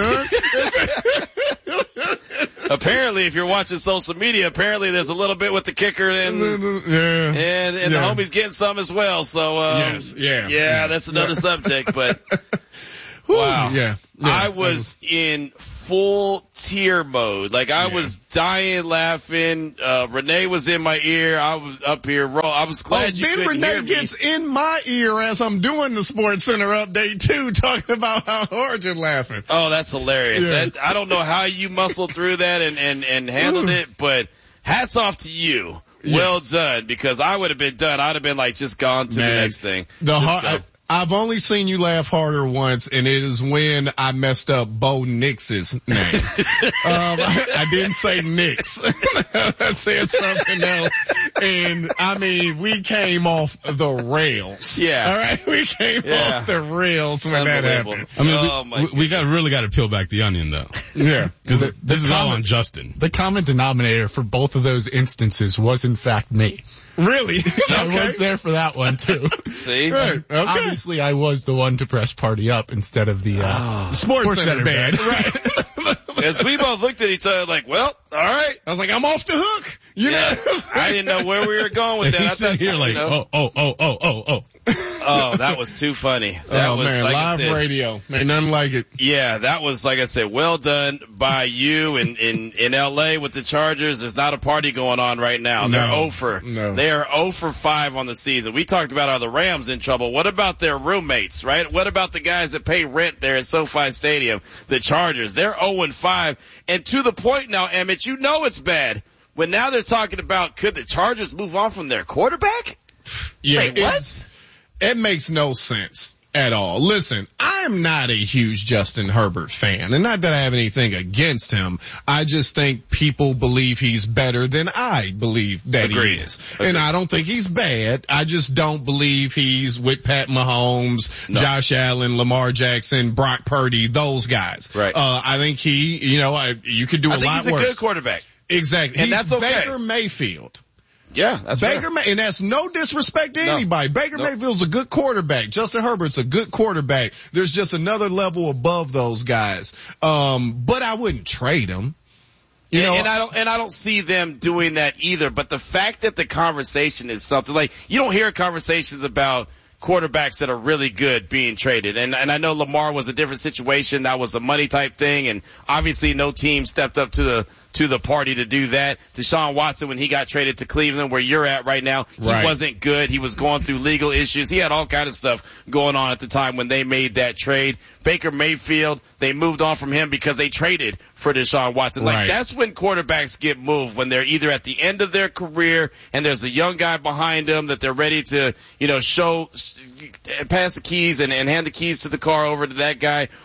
Speaker 30: none.
Speaker 9: Apparently, if you're watching social media, apparently there's a little bit with the kicker and
Speaker 30: yeah,
Speaker 9: and, and
Speaker 30: Yeah.
Speaker 9: the homie's getting some as well. So um,
Speaker 30: Yes, yeah.
Speaker 9: yeah, that's another
Speaker 30: Yeah.
Speaker 9: subject. But
Speaker 30: Whew,
Speaker 9: wow,
Speaker 30: yeah, yeah.
Speaker 9: I was in full tear mode. Like I
Speaker 30: Yeah.
Speaker 9: was dying laughing. Uh, Renee was in my ear. I was up here. Ro- I was glad
Speaker 30: oh,
Speaker 9: you
Speaker 30: Ben
Speaker 9: couldn't hear
Speaker 30: Renee
Speaker 9: me.
Speaker 30: gets in my ear as I'm doing the Sports Center update too, talking about how hard you're laughing.
Speaker 9: Oh, that's hilarious.
Speaker 30: Yeah.
Speaker 9: That, I don't know how you muscled through that and, and, and handled
Speaker 30: Ooh.
Speaker 9: it, but hats off to you. Well done, because I would have been done. I'd have been like, just gone to
Speaker 30: Man,
Speaker 9: the next thing.
Speaker 30: The
Speaker 9: Just
Speaker 30: hard,
Speaker 9: go.
Speaker 30: I, I've only seen you laugh harder once, and it is when I messed up Bo Nix's name. um, I, I didn't say Nix. I said something else. And I mean, we came off the rails.
Speaker 9: Yeah.
Speaker 30: All right. We came
Speaker 9: Yeah.
Speaker 30: off the rails when that
Speaker 9: Unbelievable.
Speaker 30: happened.
Speaker 10: I mean,
Speaker 9: Oh, my
Speaker 10: we, we, we got really got to peel back the onion though.
Speaker 30: Yeah.
Speaker 10: Because
Speaker 30: The-
Speaker 10: this
Speaker 30: the
Speaker 10: is all
Speaker 30: comment-
Speaker 10: on Justin.
Speaker 13: The common denominator for both of those instances was in fact me.
Speaker 30: Really?
Speaker 13: I
Speaker 30: Okay.
Speaker 13: was there for that one too.
Speaker 9: See?
Speaker 30: Right. Okay.
Speaker 13: Obviously I was the one to press party up instead of the, uh,
Speaker 30: The Sports,
Speaker 13: Sports
Speaker 30: Center,
Speaker 13: Center
Speaker 30: band.
Speaker 13: band.
Speaker 30: Right.
Speaker 9: As we both looked at each other like, well, all right.
Speaker 30: I was like, I'm off the hook. You
Speaker 9: Yeah.
Speaker 30: know?
Speaker 9: I didn't know where we were going with
Speaker 10: And
Speaker 9: that. I
Speaker 10: he's sitting
Speaker 9: thought,
Speaker 10: here like,
Speaker 9: you know,
Speaker 10: oh, oh, oh, oh, oh, oh.
Speaker 9: oh, that was too funny. That
Speaker 30: oh
Speaker 9: was
Speaker 30: man,
Speaker 9: like I
Speaker 30: live
Speaker 9: said,
Speaker 30: radio. Ain't nothing like it.
Speaker 9: Yeah, that was, like I said, well done by you in, in, in L A with the Chargers. There's not a party going on right now. They're
Speaker 30: No.
Speaker 9: over.
Speaker 30: No.
Speaker 9: They are oh for five on the season. We talked about are the Rams in trouble. What about their roommates, right? What about the guys that pay rent there at SoFi Stadium? The Chargers. They're oh and five. And to the point now, Emmett, you know it's bad. When now they're talking about could the Chargers move on from their quarterback?
Speaker 30: Yeah,
Speaker 9: Wait,
Speaker 30: it's- It makes no sense at all. Listen, I'm not a huge Justin Herbert fan, and not that I have anything against him. I just think people believe he's better than I believe that
Speaker 9: Agreed.
Speaker 30: he is.
Speaker 9: Agreed.
Speaker 30: And I don't think he's bad. I just don't believe he's with Pat Mahomes,
Speaker 9: No.
Speaker 30: Josh Allen, Lamar Jackson, Brock Purdy, those guys.
Speaker 9: Right.
Speaker 30: Uh, I think he, you know, I, you could do
Speaker 9: I
Speaker 30: a
Speaker 9: think
Speaker 30: lot
Speaker 9: he's a
Speaker 30: worse.
Speaker 9: good quarterback.
Speaker 30: Exactly.
Speaker 9: And
Speaker 30: He's
Speaker 9: that's okay.
Speaker 30: Baker Mayfield.
Speaker 9: Yeah, that's
Speaker 30: Baker
Speaker 9: fair.
Speaker 30: May, and that's no disrespect to
Speaker 9: No.
Speaker 30: anybody. Baker
Speaker 9: Nope.
Speaker 30: Mayfield's a good quarterback. Justin Herbert's a good quarterback. There's just another level above those guys. Um, but I wouldn't trade him. You
Speaker 9: and,
Speaker 30: know,
Speaker 9: and I don't, and I don't see them doing that either. But the fact that the conversation is something like you don't hear conversations about quarterbacks that are really good being traded. And, and I know Lamar was a different situation. That was a money type thing. And obviously no team stepped up to the, to the party to do that. Deshaun Watson, when he got traded to Cleveland, where you're at right now, he
Speaker 30: Right.
Speaker 9: wasn't good. He was going through legal issues. He had all kind of stuff going on at the time when they made that trade. Baker Mayfield, they moved on from him because they traded for Deshaun Watson. Like
Speaker 30: Right.
Speaker 9: that's when quarterbacks get moved, when they're either at the end of their career and there's a young guy behind them that they're ready to, you know, show, pass the keys and, and hand the keys to the car over to that guy,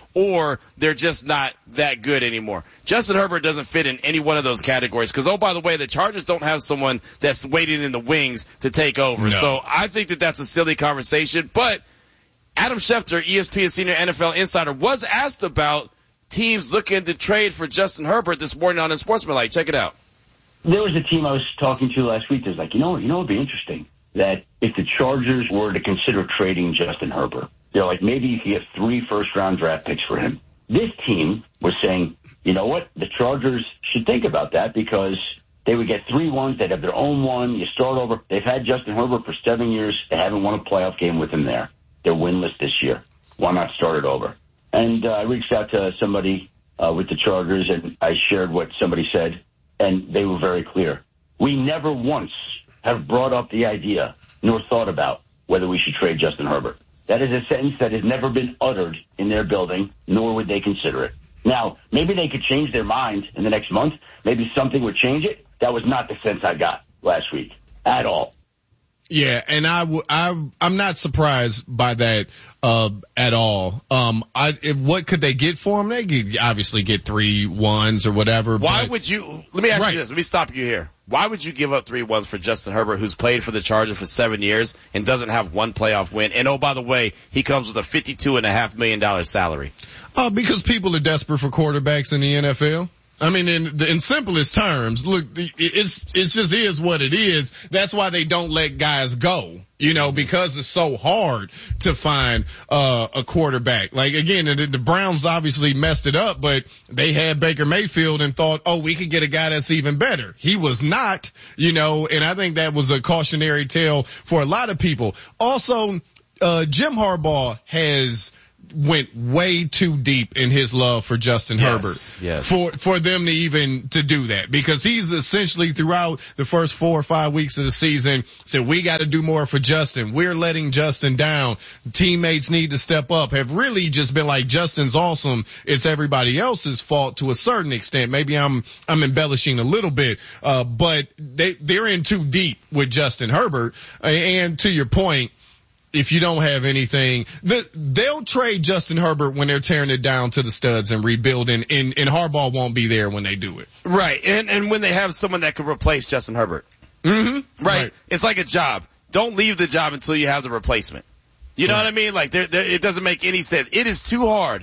Speaker 9: or they're just not that good anymore. Justin Herbert doesn't fit in any one of those categories because, oh, by the way, the Chargers don't have someone that's waiting in the wings to take over.
Speaker 10: No.
Speaker 9: So I think that that's a silly conversation. But Adam Schefter, E S P N senior N F L insider, was asked about teams looking to trade for Justin Herbert this morning on Unsportsmanlike. Check it out.
Speaker 1: There was a team I was talking to last week that was like, you know, you know, it'd be interesting that if the Chargers were to consider trading Justin Herbert, they're like, maybe you could get three first round draft picks for him. This team was saying, you know what, the Chargers should think about that because they would get three ones. They'd have their own one. You start over. They've had Justin Herbert for seven years. They haven't won a playoff game with him there. They're winless this year. Why not start it over? And uh, I reached out to somebody uh, with the Chargers, and I shared what somebody said, and they were very clear. We never once have brought up the idea nor thought about whether we should trade Justin Herbert. That is a sentence that has never been uttered in their building, nor would they consider it. Now, maybe they could change their mind in the next month. Maybe something would change it. That was not the sense I got last week at all.
Speaker 30: Yeah, and I, w- I, I'm not surprised by that uh, at all. Um, I, if, what could they get for him? They could obviously get three ones or whatever.
Speaker 9: Why
Speaker 30: but,
Speaker 9: would you? Let me ask
Speaker 30: right.
Speaker 9: you this. Let me stop you here. Why would you give up three ones for Justin Herbert, who's played for the Chargers for seven years and doesn't have one playoff win? And oh, by the way, he comes with a fifty-two and a half million dollar salary.
Speaker 30: Uh, because people are desperate for quarterbacks in the N F L. I mean, in, in simplest terms, look, it's, it's just is what it is. That's why they don't let guys go, you know, because it's so hard to find, uh, a quarterback. Like, again, the, the Browns obviously messed it up, but they had Baker Mayfield and thought, oh, we could get a guy that's even better. He was not, you know, and I think that was a cautionary tale for a lot of people. Also, uh, Jim Harbaugh has, went way too deep in his love for Justin
Speaker 9: yes,
Speaker 30: Herbert
Speaker 9: yes.
Speaker 30: for, for them to even to do that, because he's essentially throughout the first four or five weeks of the season said, we got to do more for Justin. We're letting Justin down. Teammates need to step up. Have really just been like, Justin's awesome. It's everybody else's fault to a certain extent. Maybe I'm, I'm embellishing a little bit, uh, but they, they're in too deep with Justin Herbert. And to your point, if you don't have anything, the, they'll trade Justin Herbert when they're tearing it down to the studs and rebuilding, and, and Harbaugh won't be there when they do it.
Speaker 9: Right, and and when they have someone that could replace Justin Herbert.
Speaker 30: Mm-hmm.
Speaker 9: Right.
Speaker 30: right.
Speaker 9: It's like a job. Don't leave the job until you have the replacement. You know right. what I mean? Like, they're, they're, it doesn't make any sense. It is too hard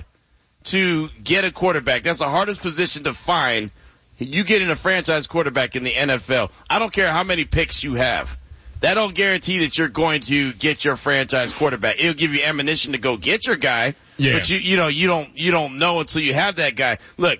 Speaker 9: to get a quarterback. That's the hardest position to find. You getting a franchise quarterback in the N F L. I don't care how many picks you have. That don't guarantee that you're going to get your franchise quarterback. It'll give you ammunition to go get your guy,
Speaker 30: yeah.
Speaker 9: but you, you know, you don't, you don't know until you have that guy. Look,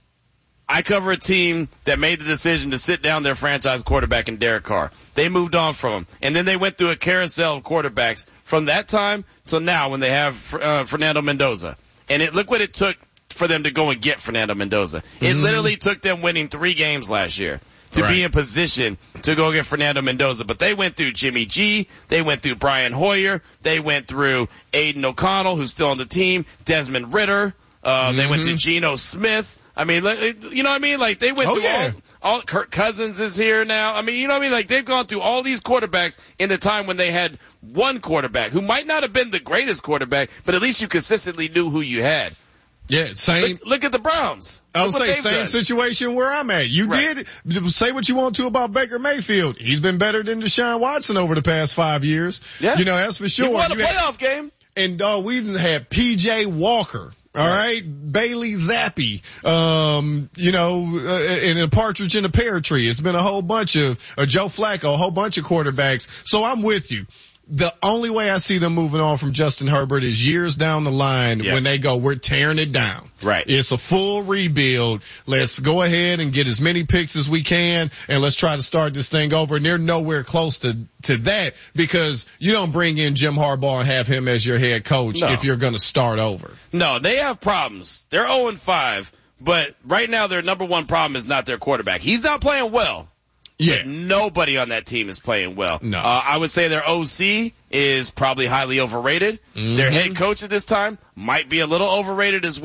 Speaker 9: I cover a team that made the decision to sit down their franchise quarterback in Derek Carr. They moved on from him, and then they went through a carousel of quarterbacks from that time till now when they have uh, Fernando Mendoza. And it, look what it took for them to go and get Fernando Mendoza. It
Speaker 30: Mm-hmm.
Speaker 9: literally took them winning three games last year to
Speaker 30: right.
Speaker 9: be in position to go get Fernando Mendoza. But they went through Jimmy G, they went through Brian Hoyer, they went through Aiden O'Connell, who's still on the team, Desmond Ritter, uh, mm-hmm. they went to Geno Smith. I mean, you know what I mean? Like, they went
Speaker 30: oh,
Speaker 9: through
Speaker 30: yeah.
Speaker 9: all, all, Kirk Cousins is here now. I mean, you know what I mean? Like, they've gone through all these quarterbacks in the time when they had one quarterback who might not have been the greatest quarterback, but at least you consistently knew who you had.
Speaker 30: Yeah, same.
Speaker 9: Look, look at the Browns.
Speaker 30: I would
Speaker 9: Look what
Speaker 30: say
Speaker 9: they've
Speaker 30: same
Speaker 9: done.
Speaker 30: situation where I'm at. You
Speaker 9: Right.
Speaker 30: did say what you want to about Baker Mayfield. He's been better than Deshaun Watson over the past five years.
Speaker 9: Yeah.
Speaker 30: You know, that's for sure.
Speaker 9: He won a
Speaker 30: You had-
Speaker 9: playoff game.
Speaker 30: And uh, we've had P J Walker. All right, Bailey Zappi, um, you know, uh, and a partridge in a pear tree. It's been a whole bunch of, uh, Joe Flacco, a whole bunch of quarterbacks. So I'm with you. The only way I see them moving on from Justin Herbert is years down the line
Speaker 9: yeah.
Speaker 30: when they go, we're tearing it down.
Speaker 9: Right.
Speaker 30: It's a full rebuild. Let's go ahead and get as many picks as we can, and let's try to start this thing over. And they're nowhere close to, to that, because you don't bring in Jim Harbaugh and have him as your head coach
Speaker 9: No.
Speaker 30: if you're going to start over.
Speaker 9: No, they have problems. They're oh and five, but right now their number one problem is not their quarterback. He's not playing well.
Speaker 30: Yeah.
Speaker 9: But nobody on that team is playing well.
Speaker 30: No.
Speaker 9: Uh, I would say their O C is probably highly overrated.
Speaker 30: Mm-hmm.
Speaker 9: Their head coach at this time might be a little overrated as well.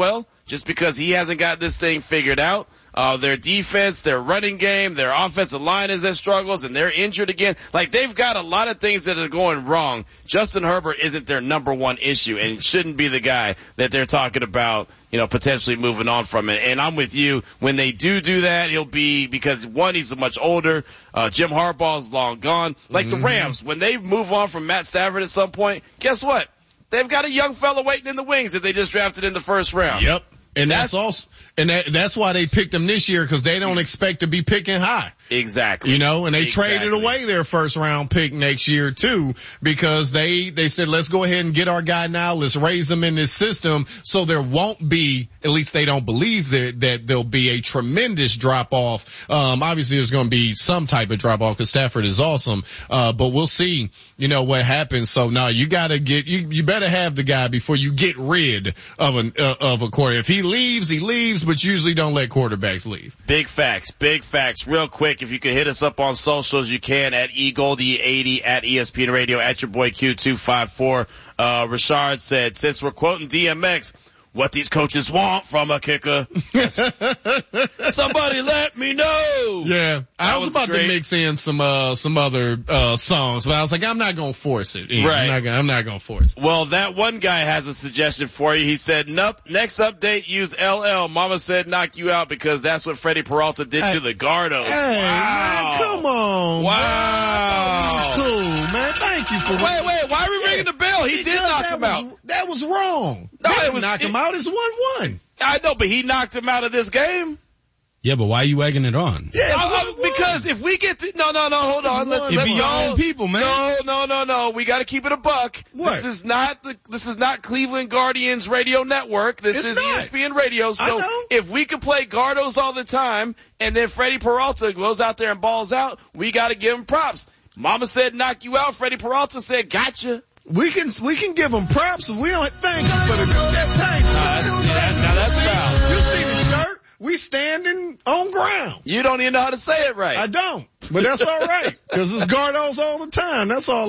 Speaker 9: just because he hasn't got this thing figured out. Uh, their defense, their running game, their offensive line is at struggles, and they're injured again. Like, they've got a lot of things that are going wrong. Justin Herbert isn't their number one issue and shouldn't be the guy that they're talking about, you know, potentially moving on from it. And I'm with you. When they do do that, he'll be, because one, he's much older. Uh, Jim Harbaugh's long gone. Like mm-hmm. the Rams, when they move on from Matt Stafford at some point, guess what? They've got a young fella waiting in the wings that they just drafted in the first round.
Speaker 30: Yep. And that's,
Speaker 9: That's
Speaker 30: also, and that, that's why they picked him this year, because they don't expect to be picking high.
Speaker 9: Exactly.
Speaker 30: You know, and they
Speaker 9: exactly.
Speaker 30: traded away their first round pick next year too, because they, they said, let's go ahead and get our guy now. Let's raise him in this system so there won't be, at least they don't believe that, that there'll be a tremendous drop off. Um, obviously there's going to be some type of drop off because Stafford is awesome. Uh, but we'll see, you know, what happens. So now you gotta get, you, you better have the guy before you get rid of an, uh, of a quarterback. If he leaves, he leaves, but usually don't let quarterbacks leave.
Speaker 9: Big facts, big facts. Real quick, if you could hit us up on socials, you can at E Goldie eighty, at E S P N Radio, at your boy Q two five four. Uh, Rashard said, since we're quoting D M X, what these coaches want from a kicker. Somebody let me know.
Speaker 30: Yeah. I was, was about great. to mix in some, uh, some other, uh, songs, but I was like, I'm not gonna force it. Yeah, right. I'm not gonna, I'm not gonna force it.
Speaker 9: Well, that one guy has a suggestion for you. He said, nope, next update, use L L. Mama said knock you out because that's what Freddie Peralta did hey, to the Gardos.
Speaker 30: Hey,
Speaker 9: wow.
Speaker 30: Man, come on.
Speaker 9: Wow.
Speaker 30: Man. Cool, man. Thank you for
Speaker 9: Wait, wait, why are we ringing the bell? He
Speaker 30: because
Speaker 9: did knock
Speaker 30: that
Speaker 9: him
Speaker 30: was,
Speaker 9: out.
Speaker 30: That was wrong.
Speaker 9: No,
Speaker 30: they
Speaker 9: it was
Speaker 30: knock
Speaker 9: it,
Speaker 30: him out. It's one one.
Speaker 9: I know, but he knocked him out of this game.
Speaker 10: Yeah, but why are you egging it on?
Speaker 30: Yeah,
Speaker 9: uh, uh, because if we get to, no, no, no, hold on. Let's,
Speaker 10: let's
Speaker 9: be
Speaker 10: your own people, man.
Speaker 9: No, no, no, no. We got to keep it a buck.
Speaker 30: What?
Speaker 9: This is not the, this is not Cleveland Guardians Radio Network. This
Speaker 30: it's
Speaker 9: is
Speaker 30: not.
Speaker 9: E S P N Radio. So
Speaker 30: I know.
Speaker 9: if we could play Gardos all the time and then Freddie Peralta goes out there and balls out, we got to give him props. Mama said knock you out. Freddie Peralta said gotcha.
Speaker 30: We can we can give him props. We don't thank you for the that thank you.
Speaker 9: Uh, that, now that's foul.
Speaker 30: You see the shirt? We standing on ground.
Speaker 9: You don't even know how to say it right.
Speaker 30: I don't, but that's all right because it's Gardos all the time. That's all.